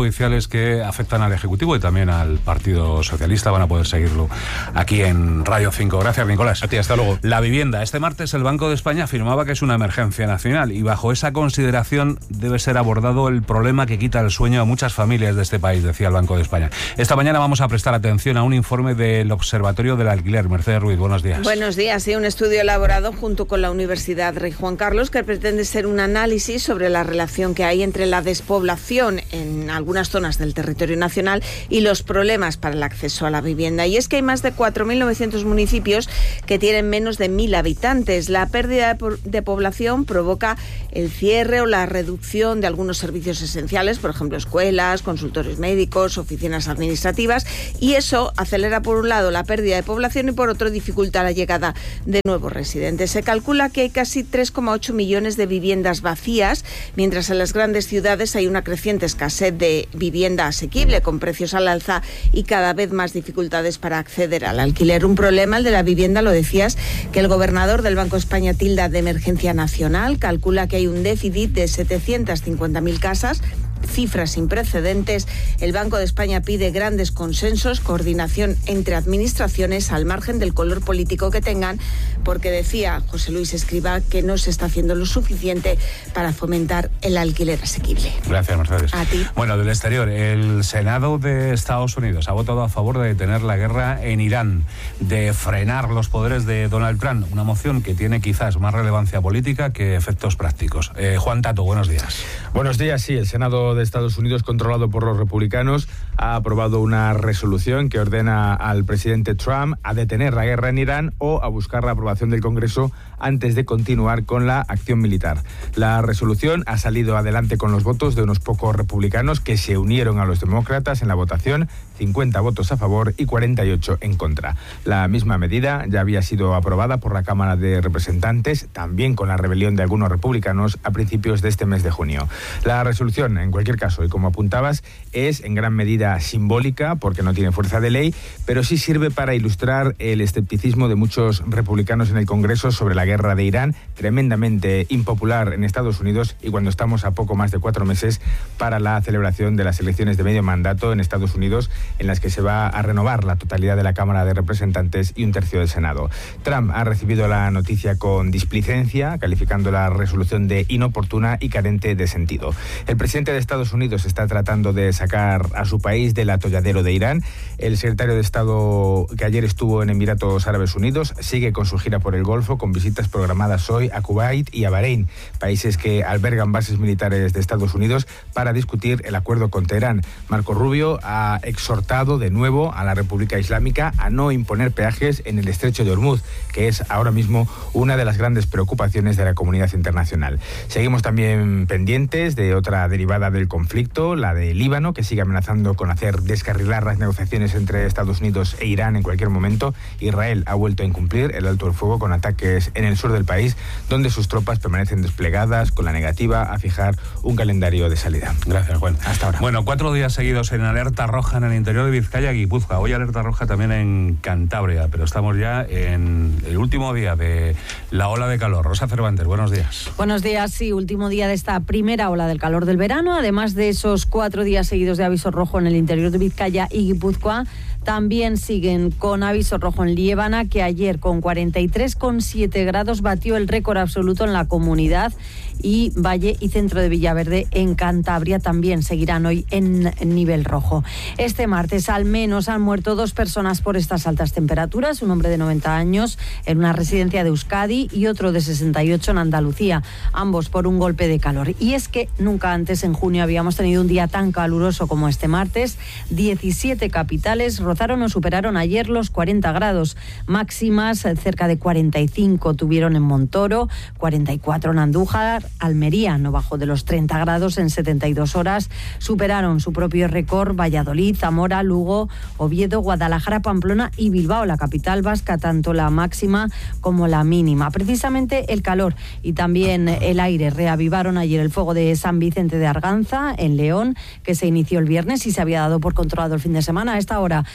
judiciales que afectan al Ejecutivo y también al Partido Socialista. Van a poder seguirlo aquí en Radio cinco. Gracias, Nicolás. A ti, hasta luego. La vivienda. Este martes el Banco de España afirmaba que es una emergencia nacional y bajo esa consideración debe ser abordado el problema que quita el sueño a muchas familias de este país, decía el Banco de España. Esta mañana vamos a prestar atención a un informe del Observatorio del Alquiler. Mercedes Ruiz, buenos días. Buenos días. Sí, un estudio elaborado junto con la Universidad Rey Juan Carlos que pretende ser un análisis sobre la relación que hay entre la despoblación en algunas zonas del territorio nacional y los problemas para el acceso a la vivienda. Y es que hay más de cuatro mil novecientos municipios que tienen menos de mil habitantes. La pérdida de, de población provoca el cierre o la reducción de algunos servicios esenciales, por ejemplo, escuelas, consultorios médicos, oficinas administrativas, y eso acelera por un lado la pérdida de población y por otro dificulta la llegada de nuevos residentes. Se calcula que hay casi tres coma ocho millones de viviendas vacías, mientras en las grandes ciudades hay una creciente escasez de vivienda asequible, con precios al alza y cada vez más dificultades para acceder al alquiler. Un problema, el de la vivienda, lo decías, que el gobernador del Banco de España tilda de emergencia nacional. Calcula que hay un déficit de setecientas cincuenta mil casas, cifras sin precedentes. El Banco de España pide grandes consensos, coordinación entre administraciones al margen del color político que tengan, porque decía José Luis Escrivá que no se está haciendo lo suficiente para fomentar el alquiler asequible. Gracias, Mercedes. A ti. Bueno, del exterior, el Senado de Estados Unidos ha votado a favor de detener la guerra en Irán, de frenar los poderes de Donald Trump, una moción que tiene quizás más relevancia política que efectos prácticos. Eh, Juan Tato, buenos días. Buenos días, sí, el Senado de Estados Unidos, controlado por los republicanos, ha aprobado una resolución que ordena al presidente Trump a detener la guerra en Irán o a buscar la aprobación del Congreso antes de continuar con la acción militar. La resolución ha salido adelante con los votos de unos pocos republicanos que se unieron a los demócratas en la votación, cincuenta votos a favor y cuarenta y ocho en contra. La misma medida ya había sido aprobada por la Cámara de Representantes, también con la rebelión de algunos republicanos a principios de este mes de junio. La resolución, en cualquier caso, y como apuntabas, es en gran medida simbólica porque no tiene fuerza de ley, pero sí sirve para ilustrar el escepticismo de muchos republicanos en el Congreso sobre la guerra de Irán, tremendamente impopular en Estados Unidos, y cuando estamos a poco más de cuatro meses para la celebración de las elecciones de medio mandato en Estados Unidos, en las que se va a renovar la totalidad de la Cámara de Representantes y un tercio del Senado. Trump ha recibido la noticia con displicencia, calificando la resolución de inoportuna y carente de sentido. El presidente de Estados Unidos está tratando de sacar a su país del atolladero de Irán. El secretario de Estado, que ayer estuvo en Emiratos Árabes Unidos, sigue con su gira por el Golfo, con visitas programadas hoy a Kuwait y a Bahrein, países que albergan bases militares de Estados Unidos, para discutir el acuerdo con Teherán. Marco Rubio ha exhortado de nuevo a la República Islámica a no imponer peajes en el estrecho de Hormuz, que es ahora mismo una de las grandes preocupaciones de la comunidad internacional. Seguimos también pendientes de otra derivada del conflicto, la de Líbano, que sigue amenazando con hacer descarrilar las negociaciones entre Estados Unidos e Irán en cualquier momento. Israel ha vuelto a incumplir el alto el fuego con ataques en el sur del país, donde sus tropas permanecen desplegadas, con la negativa a fijar un calendario de salida. Gracias, Juan. Hasta ahora. Bueno, cuatro días seguidos en alerta roja en el interior de Vizcaya y Guipúzcoa. Hoy alerta roja también en Cantabria, pero estamos ya en el último día de la ola de calor. Rosa Cervantes, buenos días. Buenos días, sí, último día de esta primera ola del calor del verano, además de esos cuatro días seguidos de aviso rojo en el interior de Vizcaya y Guipúzcoa. También siguen con aviso rojo en Liébana, que ayer con cuarenta y tres coma siete grados batió el récord absoluto en la comunidad, y Valle y Centro de Villaverde en Cantabria también seguirán hoy en nivel rojo. Este martes al menos han muerto dos personas por estas altas temperaturas, un hombre de noventa años en una residencia de Euskadi y otro de sesenta y ocho en Andalucía, ambos por un golpe de calor. Y es que nunca antes en junio habíamos tenido un día tan caluroso como este martes. diecisiete capitales rozaron o superaron ayer los cuarenta grados, máximas cerca de cuarenta y cinco tuvieron en Montoro, cuarenta y cuatro en Andújar. Almería no bajó de los treinta grados en setenta y dos horas, superaron su propio récord Valladolid, Zamora, Lugo, Oviedo, Guadalajara, Pamplona y Bilbao, la capital vasca, tanto la máxima como la mínima. Precisamente el calor y también el aire reavivaron ayer el fuego de San Vicente de Arganza, en León, que se inició el viernes y se había dado por controlado el fin de semana. A esta hora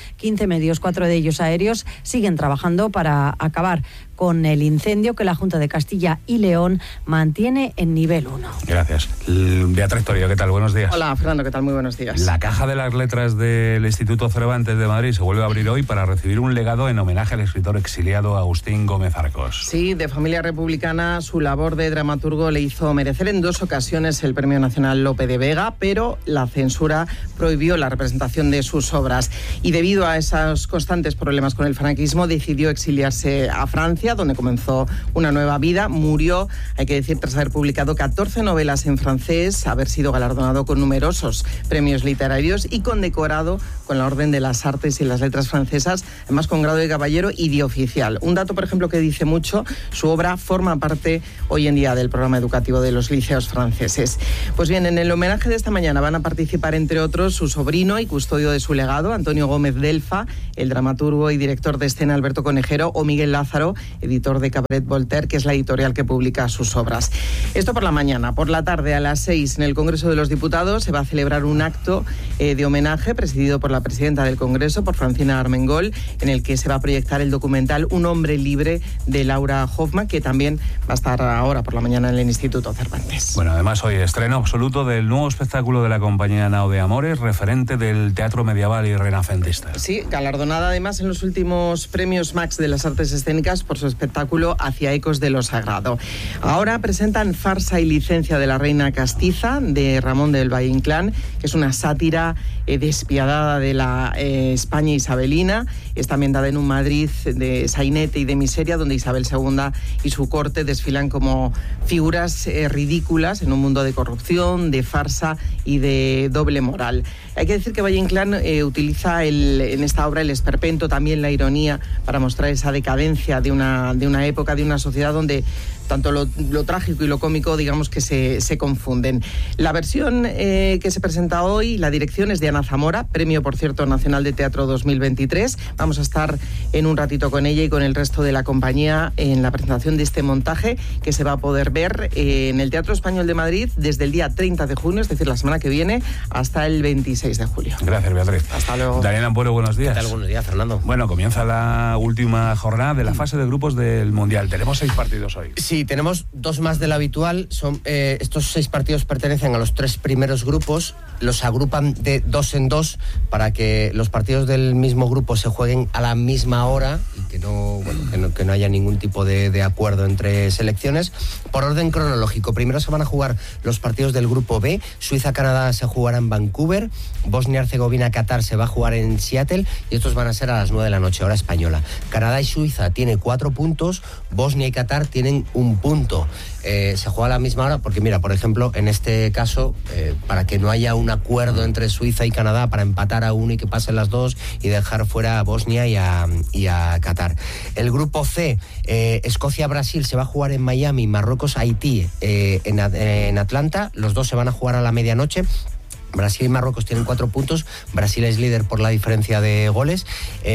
quince medios, cuatro de ellos aéreos, siguen trabajando para acabar con el incendio que la Junta de Castilla y León mantiene en nivel uno. Gracias. Beatriz Torío, ¿qué tal? Buenos días. Hola, Fernando, ¿qué tal? Muy buenos días. La Caja de las Letras del Instituto Cervantes de Madrid se vuelve a abrir hoy para recibir un legado en homenaje al escritor exiliado Agustín Gómez Arcos. Sí, de familia republicana, su labor de dramaturgo le hizo merecer en dos ocasiones el Premio Nacional Lope de Vega, pero la censura prohibió la representación de sus obras. Y debido a esos constantes problemas con el franquismo, decidió exiliarse a Francia, donde comenzó una nueva vida. Murió, hay que decir, tras haber publicado catorce novelas en francés, haber sido galardonado con numerosos premios literarios y condecorado con la Orden de las Artes y las Letras francesas, además con grado de caballero y de oficial. Un dato, por ejemplo, que dice mucho: su obra forma parte hoy en día del programa educativo de los liceos franceses. Pues bien, en el homenaje de esta mañana van a participar, entre otros, su sobrino y custodio de su legado, Antonio Gómez Delfa, el dramaturgo y director de escena Alberto Conejero, o Miguel Lázaro, editor de Cabaret Voltaire, que es la editorial que publica sus obras. Esto por la mañana. Por la tarde, a las seis, en el Congreso de los Diputados, se va a celebrar un acto eh, de homenaje presidido por la presidenta del Congreso, por Francina Armengol, en el que se va a proyectar el documental Un hombre libre, de Laura Hoffman, que también va a estar ahora por la mañana en el Instituto Cervantes. Bueno, además hoy estreno absoluto del nuevo espectáculo de la compañía Nao de Amores, referente del teatro medieval y renacentista. Sí, galardonada además en los últimos premios Max de las Artes Escénicas por su espectáculo Hacia ecos de lo sagrado. Ahora presentan Farsa y licencia de la reina castiza, de Ramón del Valle Inclán, que es una sátira eh, despiadada de la eh, España isabelina. Está ambientada en un Madrid de sainete y de miseria, donde Isabel segunda y su corte desfilan como figuras eh, ridículas en un mundo de corrupción, de farsa y de doble moral. Hay que decir que Valle Inclán eh, utiliza el, en esta obra el esperpento, también la ironía, para mostrar esa decadencia de una, de una época, de una sociedad donde tanto lo, lo trágico y lo cómico, digamos que se, se confunden. La versión eh, que se presenta hoy, la dirección es de Ana Zamora, premio, por cierto, Nacional de Teatro dos mil veintitrés. Vamos a estar en un ratito con ella y con el resto de la compañía en la presentación de este montaje, que se va a poder ver eh, en el Teatro Español de Madrid desde el día treinta de junio, es decir, la semana que viene, hasta el veintiséis de julio. Gracias, Beatriz. Hasta luego. Daniel Ampuero, buenos días. ¿Qué tal? Buenos días, Fernando. Bueno, comienza la última jornada de la fase de grupos del Mundial. Tenemos seis partidos hoy. Sí, tenemos dos más de lo habitual. Son, eh, estos seis partidos pertenecen a los tres primeros grupos. Los agrupan de dos en dos para que los partidos del mismo grupo se jueguen a la misma hora y que no, bueno, que no, que no haya ningún tipo de, de acuerdo entre selecciones. Por orden cronológico, primero se van a jugar los partidos del grupo B. Suiza-Canadá se jugará en Vancouver. Bosnia-Herzegovina-Qatar se va a jugar en Seattle y estos van a ser a las nueve de la noche, hora española. Canadá y Suiza tienen cuatro puntos, Bosnia y Qatar tienen un punto. Eh, se juega a la misma hora porque, mira, por ejemplo, en este caso, eh, para que no haya un acuerdo entre Suiza y Canadá para empatar a uno y que pasen las dos y dejar fuera a Bosnia y a, y a Qatar. El grupo C, eh, Escocia-Brasil se va a jugar en Miami, Marruecos-Haití eh, en, en Atlanta. Los dos se van a jugar a la medianoche. Brasil y Marruecos tienen cuatro puntos. Brasil es líder por la diferencia de goles.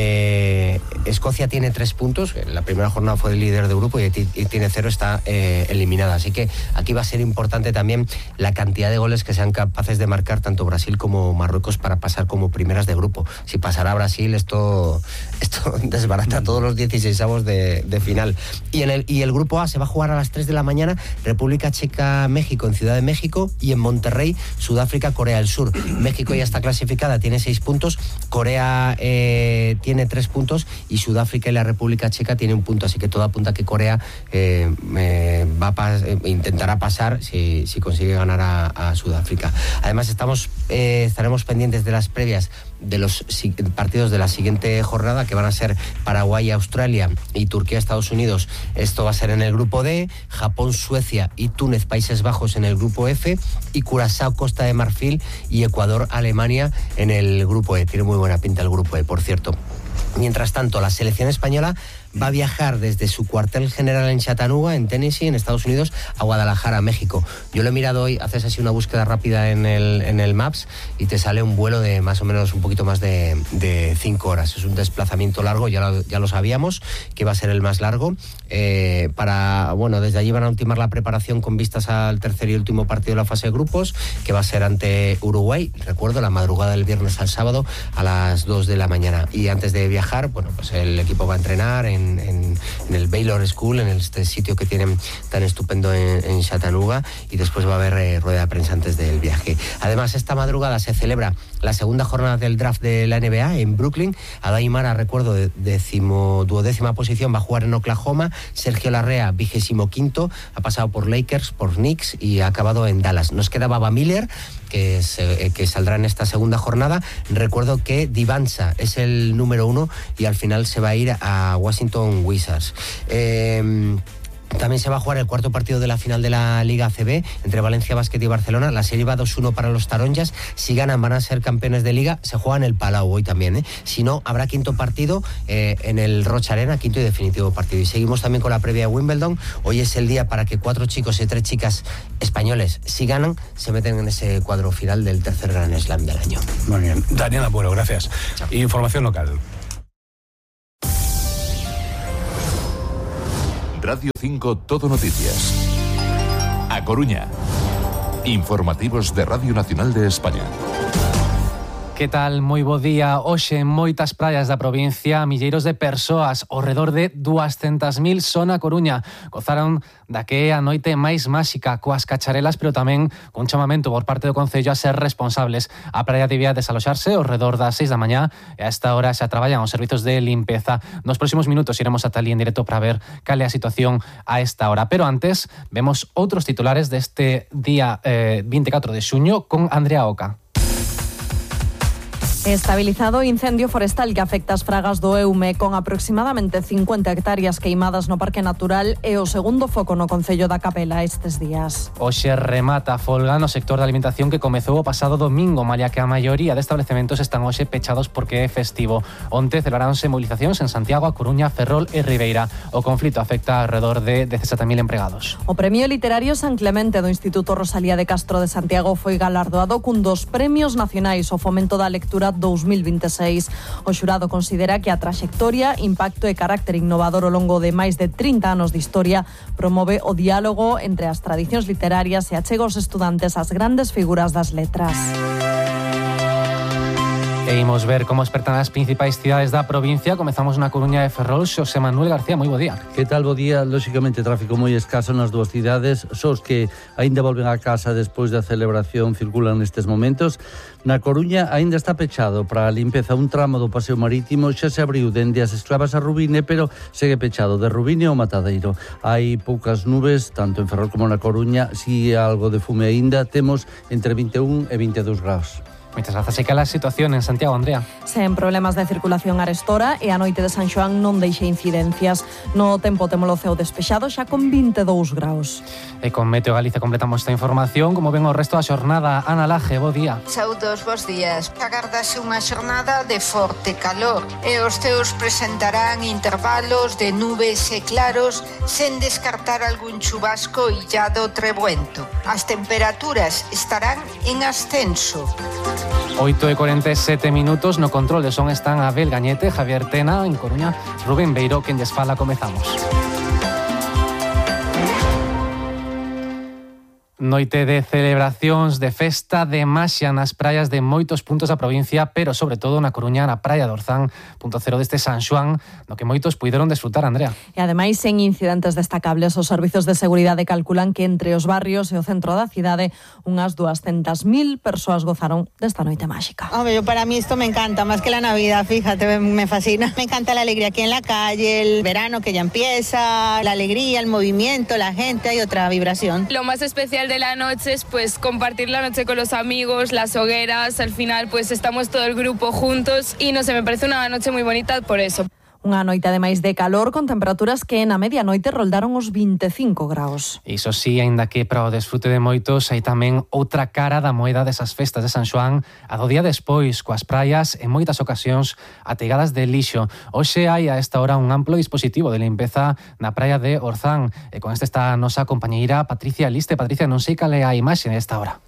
Eh, Escocia tiene tres puntos. En la primera jornada fue el líder de grupo y, y tiene cero, está eh, eliminada. Así que aquí va a ser importante también la cantidad de goles que sean capaces de marcar tanto Brasil como Marruecos para pasar como primeras de grupo. Si pasará Brasil, esto, esto desbarata todos los dieciseisavos de, de final. Y, en el, y el grupo A se va a jugar a las tres de la mañana. República Checa-México en Ciudad de México y en Monterrey, Sudáfrica-Corea del Sur. México ya está clasificada, tiene seis puntos, Corea eh, tiene tres puntos y Sudáfrica y la República Checa tienen un punto, así que todo apunta a que Corea eh, eh, va a pas- eh, intentará pasar si, si consigue ganar a, a Sudáfrica. Además estamos eh, estaremos pendientes de las previas de los si- partidos de la siguiente jornada, que van a ser Paraguay, Australia y Turquía, Estados Unidos. Esto va a ser en el grupo D, Japón, Suecia y Túnez, Países Bajos en el grupo F y Curazao, Costa de Marfil y Ecuador, Alemania en el grupo E. Tiene muy buena pinta el grupo E, por cierto. Mientras tanto, la selección española va a viajar desde su cuartel general en Chattanooga, en Tennessee, en Estados Unidos, a Guadalajara, México. Yo lo he mirado hoy, haces así una búsqueda rápida en el, en el Maps y te sale un vuelo de más o menos un poquito más de, de cinco horas. Es un desplazamiento largo, ya lo, ya lo sabíamos, que va a ser el más largo. Eh, para, bueno, desde allí van a ultimar la preparación con vistas al tercer y último partido de la fase de grupos, que va a ser ante Uruguay, recuerdo, la madrugada del viernes al sábado a las dos de la mañana. Y antes de viajar, bueno, pues el equipo va a entrenar en, en, en el Baylor School, en este sitio que tienen tan estupendo en, en Chattanooga, y después va a haber eh, rueda de prensa antes del viaje. Además, esta madrugada se celebra la segunda jornada del draft de la N B A en Brooklyn. Adai Mara, recuerdo, de décimo, duodécima posición, va a jugar en Oklahoma. Sergio Larrea, vigésimo quinto, ha pasado por Lakers, por Knicks y ha acabado en Dallas. Nos queda Baba Miller, que, se, que saldrá en esta segunda jornada. Recuerdo que Divansa es el número uno y al final se va a ir a Washington Wizards. Eh, También se va a jugar el cuarto partido de la final de la Liga A C B entre Valencia Basket y Barcelona. La serie va dos uno para los taronjas. Si ganan van a ser campeones de Liga. Se juega en el Palau hoy también, ¿eh? Si no, habrá quinto partido eh, en el Rocha Arena, quinto y definitivo partido. Y seguimos también con la previa de Wimbledon. Hoy es el día para que cuatro chicos y tres chicas españoles, si ganan, se meten en ese cuadro final del tercer Grand Slam del año. Muy bien. Daniel Abuelo, gracias. Chao. Información local. Radio cinco Todo Noticias. A Coruña. Informativos de Radio Nacional de España. Que tal? Moi bo día. Hoxe en moitas praias da provincia, milleiros de persoas, ao redor de duascentas mil son a Coruña. Gozaron da que é a noite máis máxica, coas cacharelas, pero tamén con chamamento por parte do Concello a ser responsables. A praia debía desaloxarse ao redor das seis da mañá e a esta hora xa traballan os servizos de limpeza. Nos próximos minutos iremos ata ali en directo para ver cal é a situación a esta hora. Pero antes, vemos outros titulares deste día eh, vinte e catro de xuño con Andrea Oca. Estabilizado incendio forestal que afecta as fragas do Eume, con aproximadamente cincuenta hectáreas queimadas no Parque Natural, e o segundo foco no Concello da Capela estes días. Hoxe remata a folga no sector da alimentación que comezou o pasado domingo, malia que a maioría de establecementos están hoxe pechados porque é festivo. Onte celebraronse movilizacións en Santiago, A Coruña, Ferrol e Ribeira. O conflito afecta alrededor de dezasete mil empregados. O Premio Literario San Clemente do Instituto Rosalía de Castro de Santiago foi galardoado cun dos premios nacionais ao fomento da lectura dos mil veintiséis. O xurado considera que a traxectoria, impacto e carácter innovador ao longo de máis de trinta anos de historia promove o diálogo entre as tradicións literarias e achega aos estudantes as grandes figuras das letras. E imos ver como espertan as principais cidades da provincia. Comezamos na Coruña de Ferrol. Xosé Manuel García, moi bo día. Que tal, bo día? Lóxicamente, tráfico moi escaso nas dúas cidades. Sós que aínda volven a casa despois da celebración circulan nestes momentos. Na Coruña aínda está pechado para a limpeza un tramo do paseo marítimo. Xa se abriu dende as Esclavas a Rubine, pero segue pechado de Rubine ao Matadeiro. Hai poucas nubes, tanto en Ferrol como na Coruña. Si algo de fume aínda, temos entre vinte e un e vinte e dous graus. Moitas grazas. E cal a situación en Santiago, Andrea? Sen problemas de circulación arestora e a noite de San Xoán non deixe incidencias. No tempo temos o ceo despexado xa con vinte e dous graus. E con Meteo Galicia completamos esta información. Como ven o resto da xornada, Ana Laje, bo día. Saúdos, bos días. Agardase unha xornada de forte calor e os ceos presentarán intervalos de nubes e claros sen descartar algún chubasco illado trebuento. As temperaturas estarán en ascenso. oito e cuarenta e sete minutos. No control de son están Abel Gañete, Javier Tena, en Coruña, Rubén Beiro, quen lles fala. Comezamos. Noite de celebracións, de festa, de maxia nas praias de moitos puntos da provincia, pero sobre todo na Coruña, na praia de Orzán, punto cero deste San Xoán, no que moitos puideron desfrutar, Andrea. E ademais, sen incidentes destacables, os servizos de seguridade calculan que entre os barrios e o centro da cidade unhas duascentas mil persoas gozaron desta noite máxica. Hombre, yo para mí esto me encanta, más que la Navidad, fíjate, me fascina. Me encanta la alegría aquí en la calle, el verano que ya empieza, la alegría, el movimiento, la gente, hay otra vibración. Lo más especial de la noche es pues compartir la noche con los amigos, las hogueras, al final pues estamos todo el grupo juntos y no sé, me parece una noche muy bonita por eso. Unha noite ademais de calor con temperaturas que na medianoite roldaron os vinte e cinco graus. Iso sí, aínda que para o desfrute de moitos hai tamén outra cara da moeda desas festas de San Xoán a do día despois, coas praias en moitas ocasións ategadas de lixo. Hoxe hai a esta hora un amplo dispositivo de limpeza na praia de Orzán. E con esta está a nosa compañeira Patricia Liste. Patricia, non sei cal é a imaxe nesta hora.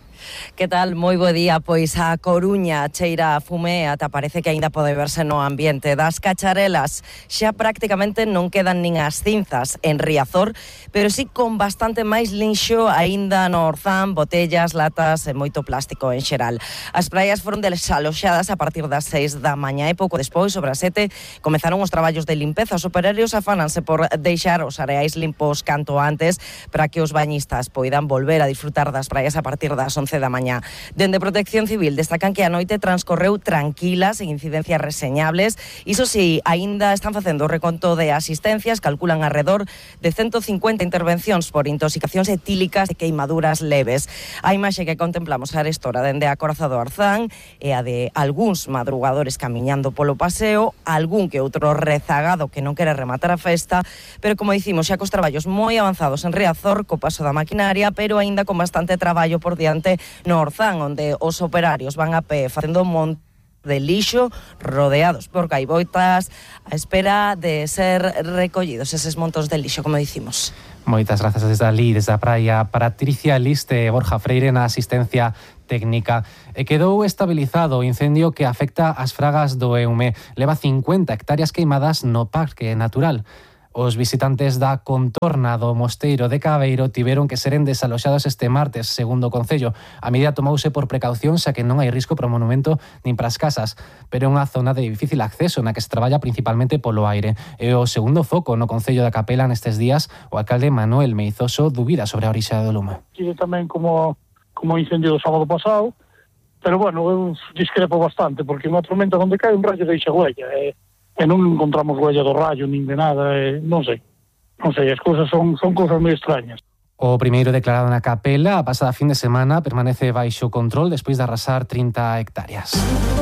Que tal? Moi bo día. Pois a Coruña cheira a fume ata parece que aínda pode verse no ambiente das cacharelas. Xa prácticamente non quedan nin as cinzas en Riazor, pero sí con bastante máis linxo aínda no Orzán, botellas, latas e moito plástico en xeral. As praias foron desaloxadas a partir das seis da mañá e pouco despois, sobre as sete, comezaron os traballos de limpeza. Os operarios afánanse por deixar os areais limpos canto antes para que os bañistas poidan volver a disfrutar das praias a partir das once da mañá. Dende Protección Civil destacan que a noite transcorreu tranquila, sen incidencias reseñables. Iso si, aínda están facendo o reconto de asistencias, calculan alrededor de ciento cincuenta intervencións por intoxicacións etílicas e queimaduras leves. A imaxe que contemplamos a arestora dende a Coraza do Orzán e a de algúns madrugadores camiñando polo paseo, algún que outro rezagado que non quere rematar a festa, pero como dicimos, xa cos traballos moi avanzados en Riazor, co paso da maquinaria, pero aínda con bastante traballo por diante no Orzán, onde os operarios van a pé facendo un monte de lixo rodeados por gaivotas a espera de ser recollidos eses montos de lixo, como dicimos. Moitas grazas desde ali, desde a praia. Patricia Liste e Borja Freire na asistencia técnica. E quedou estabilizado o incendio que afecta as fragas do Eume. Leva cincuenta hectáreas queimadas no Parque Natural. Os visitantes da contorna do Mosteiro de Cabeiro tiveron que seren desaloxados este martes, segundo o Concello. A medida tomouse por precaución, xa que non hai risco para o monumento nin para as casas, pero é unha zona de difícil acceso na que se traballa principalmente polo aire. E o segundo foco no Concello da Capela nestes días, o alcalde Manuel Meizoso dubida sobre a orixe do lume. Sigue tamén como, como incendio do sábado pasado, pero bueno, eu discrepo bastante, porque unha tormenta onde cae un rayo deixa huella, e... e non encontramos huella do rayo nin de nada, e non sei, non sei, as cousas son, son cousas moi extrañas. O primeiro declarado na Capela a pasada fin de semana permanece baixo control despois de arrasar trinta hectáreas.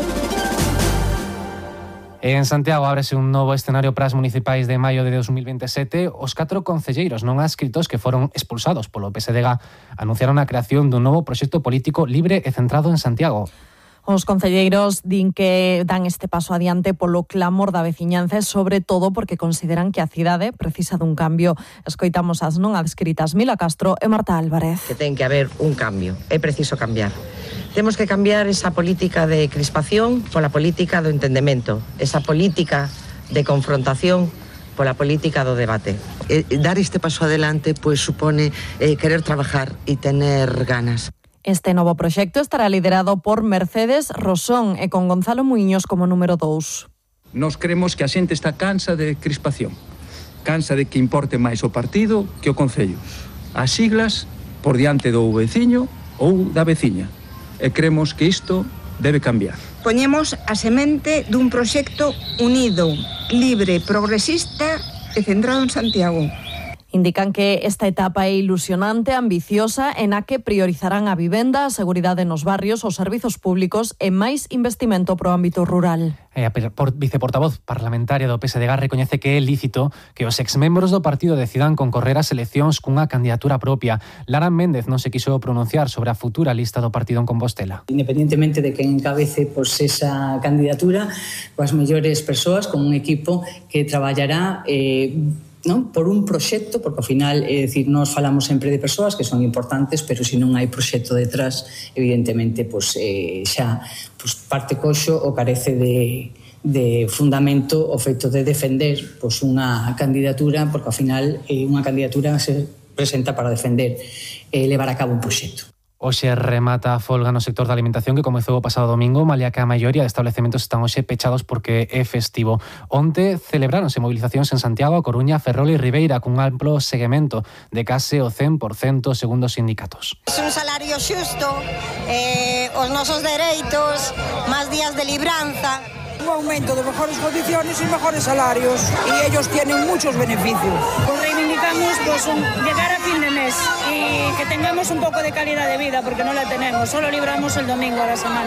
En Santiago ábrese un novo escenario para as municipais de maio de dos mil veintesete. Os catro concelleiros non adscritos que foron expulsados polo P S D G anunciaron a creación dun novo proxecto político libre e centrado en Santiago. Os concelleiros din que dan este paso adiante polo clamor da veciñanza, sobre todo porque consideran que a cidade precisa dun cambio. Escoitamos as non adscritas Mila Castro e Marta Álvarez. Que ten que haber un cambio, é preciso cambiar. Temos que cambiar esa política de crispación pola política do entendemento, esa política de confrontación pola política do debate. Eh, dar este paso adelante pues supone eh, querer trabajar e tener ganas. Este novo proxecto estará liderado por Mercedes Rosón e con Gonzalo Muiños como número dous. Nos creemos que a xente está cansa de crispación, cansa de que importe máis o partido que o concello, as siglas por diante do veciño ou da veciña, e creemos que isto debe cambiar. Poñemos a semente dun proxecto unido, libre, progresista e centrado en Santiago. Indican que esta etapa é ilusionante, ambiciosa, en a que priorizarán a vivenda, a seguridade nos barrios, os servizos públicos e máis investimento pro ámbito rural. A viceportavoz parlamentaria do P S D G recoñece que é lícito que os exmembros do partido decidan concorrer ás eleccións cunha candidatura propia. Lara Méndez non se quiso pronunciar sobre a futura lista do partido en Compostela. Independientemente de quen encabece pues, esa candidatura, coas mellores persoas, con un equipo que traballará eh, ¿no? por un proxecto, porque ao final, é dicir, nós falamos sempre de persoas que son importantes, pero se non hai proxecto detrás, evidentemente, pues, eh, xa pues, parte coxo ou carece de, de fundamento o feito de defender pues, unha candidatura, porque ao final eh, unha candidatura se presenta para defender e eh, levar a cabo un proxecto. Hoxe remata a folga no sector da alimentación que comezou o pasado domingo, malia que a maioría de establecementos están hoxe pechados porque é festivo. Onte celebráronse movilizacións en Santiago, A Coruña, Ferrol e Ribeira cun amplo seguimento de case o cen por cento segundo os sindicatos. Es un salario xusto, eh, os nosos dereitos, máis días de libranza. Un aumento de mejores condiciones y mejores salarios y ellos tienen muchos beneficios. Pues reivindicamos pues, un, llegar a fin de mes y que tengamos un poco de calidad de vida porque no la tenemos, solo libramos el domingo a la semana.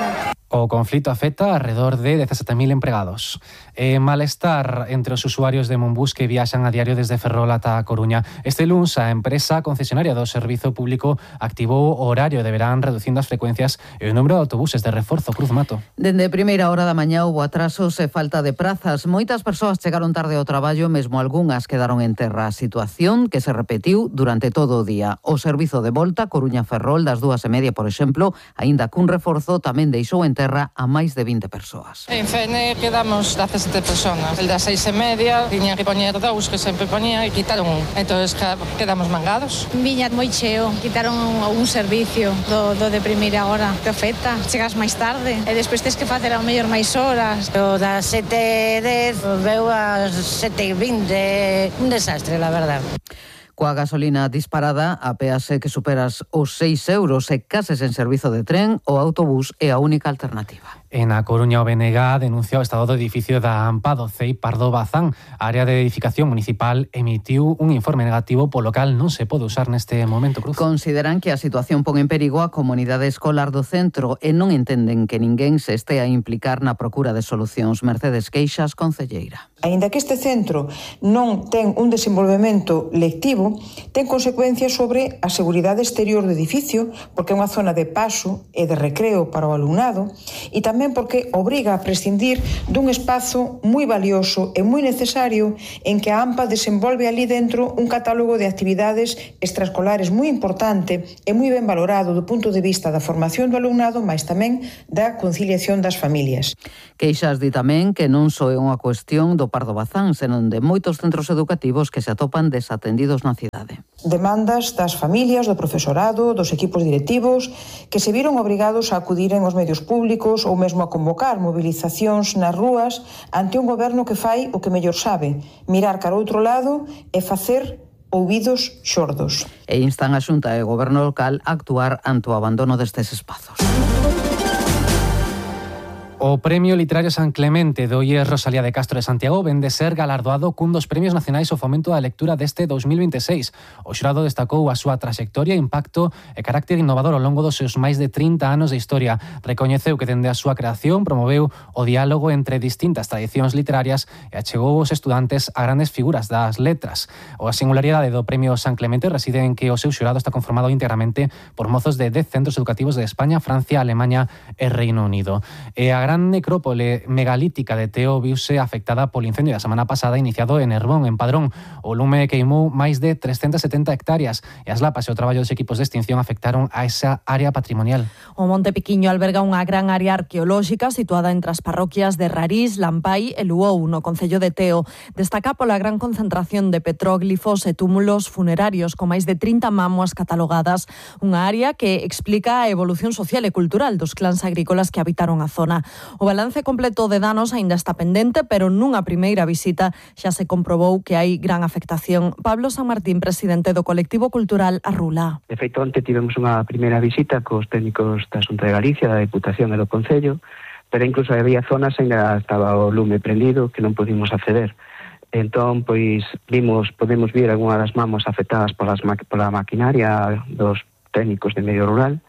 O conflito afecta alrededor de dezasete mil empregados. E malestar entre os usuarios de Monbús que viaxan a diario desde Ferrol ata a Coruña. Este luns, a empresa concesionaria do Servizo Público activou o horario, deberán reducindo as frecuencias e o número de autobuses de reforzo. Cruz Mato. Dende primeira hora da mañá houbo atrasos e falta de prazas. Moitas persoas chegaron tarde ao traballo, mesmo algunhas quedaron en terra. A situación que se repetiu durante todo o día. O servizo de volta Coruña-Ferrol das dúas e media, por exemplo, aínda cun reforzo, tamén deixou en terra a máis de vinte persoas. En Fene quedamos dezasete personas. El das seis e media tiña que poñer dous, que sempre poñía, e quitaron un. Entón quedamos mangados. Viña moi cheo, quitaron un servicio do, do de primeira hora. Que afecta, chegas máis tarde e despois tens que facer ao mellor máis horas. O das sete e dez veu ás sete e vinte. Un desastre, la verdad. Coa gasolina disparada, a peaxe que superas os seis euros e cases en servizo de tren, o autobús é a única alternativa. En A Coruña, o B N G denunciou o estado do edificio da AMPA do C E I Pardo Bazán. A área de edificación municipal emitiu un informe negativo polo cal non se pode usar neste momento, Cruz. Consideran que a situación pon en perigo a comunidade escolar do centro e non entenden que ninguén se estea a implicar na procura de solucións. Mercedes Queixas, concelleira. Aínda que este centro non ten un desenvolvemento lectivo, ten consecuencias sobre a seguridade exterior do edificio, porque é unha zona de paso e de recreo para o alumnado, e tamén porque obriga a prescindir dun espazo moi valioso e moi necesario en que a AMPA desenvolve ali dentro un catálogo de actividades extraescolares moi importante e moi ben valorado do punto de vista da formación do alumnado, mas tamén da conciliación das familias. Queixas di tamén que non só é unha cuestión do Pardo Bazán, senón de moitos centros educativos que se atopan desatendidos na cidade. Demandas das familias, do profesorado, dos equipos directivos, que se viron obrigados a acudiren aos medios públicos ou mesmo a convocar movilizacións nas rúas ante un goberno que fai o que mellor sabe, mirar cara ao outro lado e facer ouvidos xordos. E instan a Xunta e o Goberno local a actuar ante o abandono destes espazos. O Premio Literario San Clemente do I E S Rosalía de Castro de Santiago ven de ser galardoado cun dos premios nacionais ao fomento da lectura deste dos mil veintiséis. O xurado destacou a súa traxectoria, impacto e carácter innovador ao longo dos seus máis de trinta anos de historia. Recoñeceu que dende a súa creación promoveu o diálogo entre distintas tradicións literarias e achegou os estudantes a grandes figuras das letras. A singularidade do Premio San Clemente reside en que o seu xurado está conformado íntegramente por mozos de dez centros educativos de España, Francia, Alemaña e Reino Unido. E a gran necrópole megalítica de Teo viuse afectada polo incendio da semana pasada iniciado en Herbón, en Padrón. O lume queimou máis de trescentas setenta hectáreas e as lapas e o traballo dos equipos de extinción afectaron a esa área patrimonial. O Monte Piquiño alberga unha gran área arqueolóxica situada entre as parroquias de Rarís, Lampai e Luou, no concello de Teo. Destaca pola gran concentración de petróglifos e túmulos funerarios con máis de trinta mámoas catalogadas, unha área que explica a evolución social e cultural dos clans agrícolas que habitaron a zona. O balance completo de danos aínda está pendente, pero nunha primeira visita xa se comprobou que hai gran afectación. Pablo San Martín, presidente do colectivo cultural Arrula. De feito, onte tivemos unha primeira visita cos técnicos da Xunta de Galicia, da Deputación e do Concello, pero incluso había zonas en que estaba o lume prendido que non pudimos acceder. Entón, pois, vimos, podemos ver algunhas das mamos afectadas polas, pola maquinaria dos técnicos de medio rural,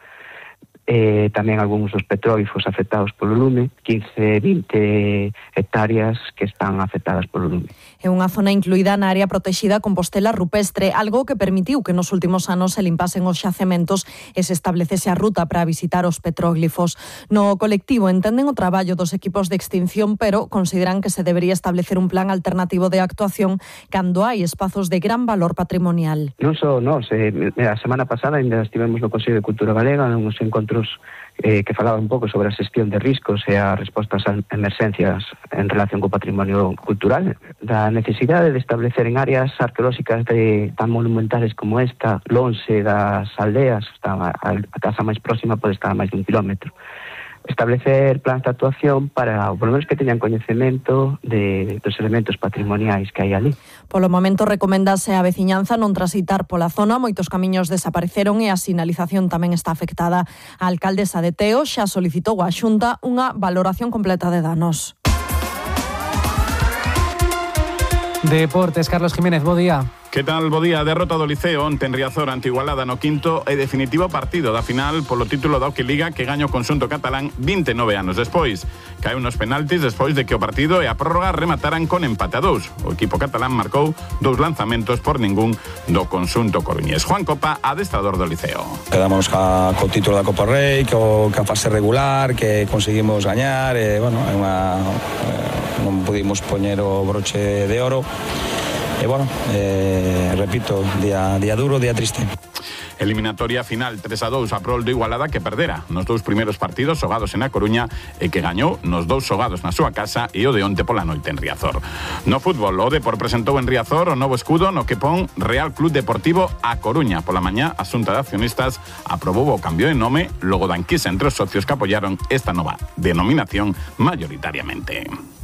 eh, tamén algúns dos petróglifos afectados polo lume, quince, vinte hectáreas que están afectadas polo lume. É unha zona incluída na área protexida Compostela Rupestre, algo que permitiu que nos últimos anos se limpasen os xacementos e se establecese a ruta para visitar os petróglifos. No colectivo entenden o traballo dos equipos de extinción, pero consideran que se debería establecer un plan alternativo de actuación cando hai espazos de gran valor patrimonial. Non só nós, eh, a semana pasada ainda estivemos no Consello de Cultura Galega, nos encontros eh, que falaba un pouco sobre a xestión de riscos e as respostas a emerxencias en relación co patrimonio cultural, da necesidade de establecer en áreas arqueolóxicas de, tan monumentales como esta, lonxe das aldeas, a, a casa máis próxima pode estar a máis de un kilómetro. Establecer plans de actuación para, por lo menos, que teñan coñecemento de, dos elementos patrimoniais que hai ali. Polo momento recomendase a veciñanza non transitar pola zona, moitos camiños desapareceron e a sinalización tamén está afectada. A alcaldesa de Teo xa solicitou á Xunta unha valoración completa de danos. Deportes, Carlos Jiménez, bo día. Que tal, bo día? Derrota do Liceo onte en Riazor ante Igualada no quinto e definitivo partido da final polo título da Liga que gaña o conxunto catalán vinte e nove anos despois. Caeu nos penaltis despois de que o partido e a prórroga remataran con empate a dous. O equipo catalán marcou dous lanzamentos por ningún do conxunto coruñés. Juan Copa, adestrador do Liceo. Quedamos ca, co título da Copa Rei, co, ca fase regular, que conseguimos gañar, e, bueno, é unha, eh, non pudimos poñer o broche de oro. E, bueno, eh, repito, día, día duro, día triste. Eliminatoria final tres a dous a prol do Igualada que perdera nos dous primeiros partidos xogados en A Coruña e que gañou nos dous xogados na súa casa e o de onte pola noite en Riazor. No fútbol, o Depor presentou en Riazor o novo escudo no que pon Real Club Deportivo A Coruña. Pola mañá, a Xunta de Accionistas aprobou o cambio de nome logo da enquisa entre os socios que apoyaron esta nova denominación mayoritariamente.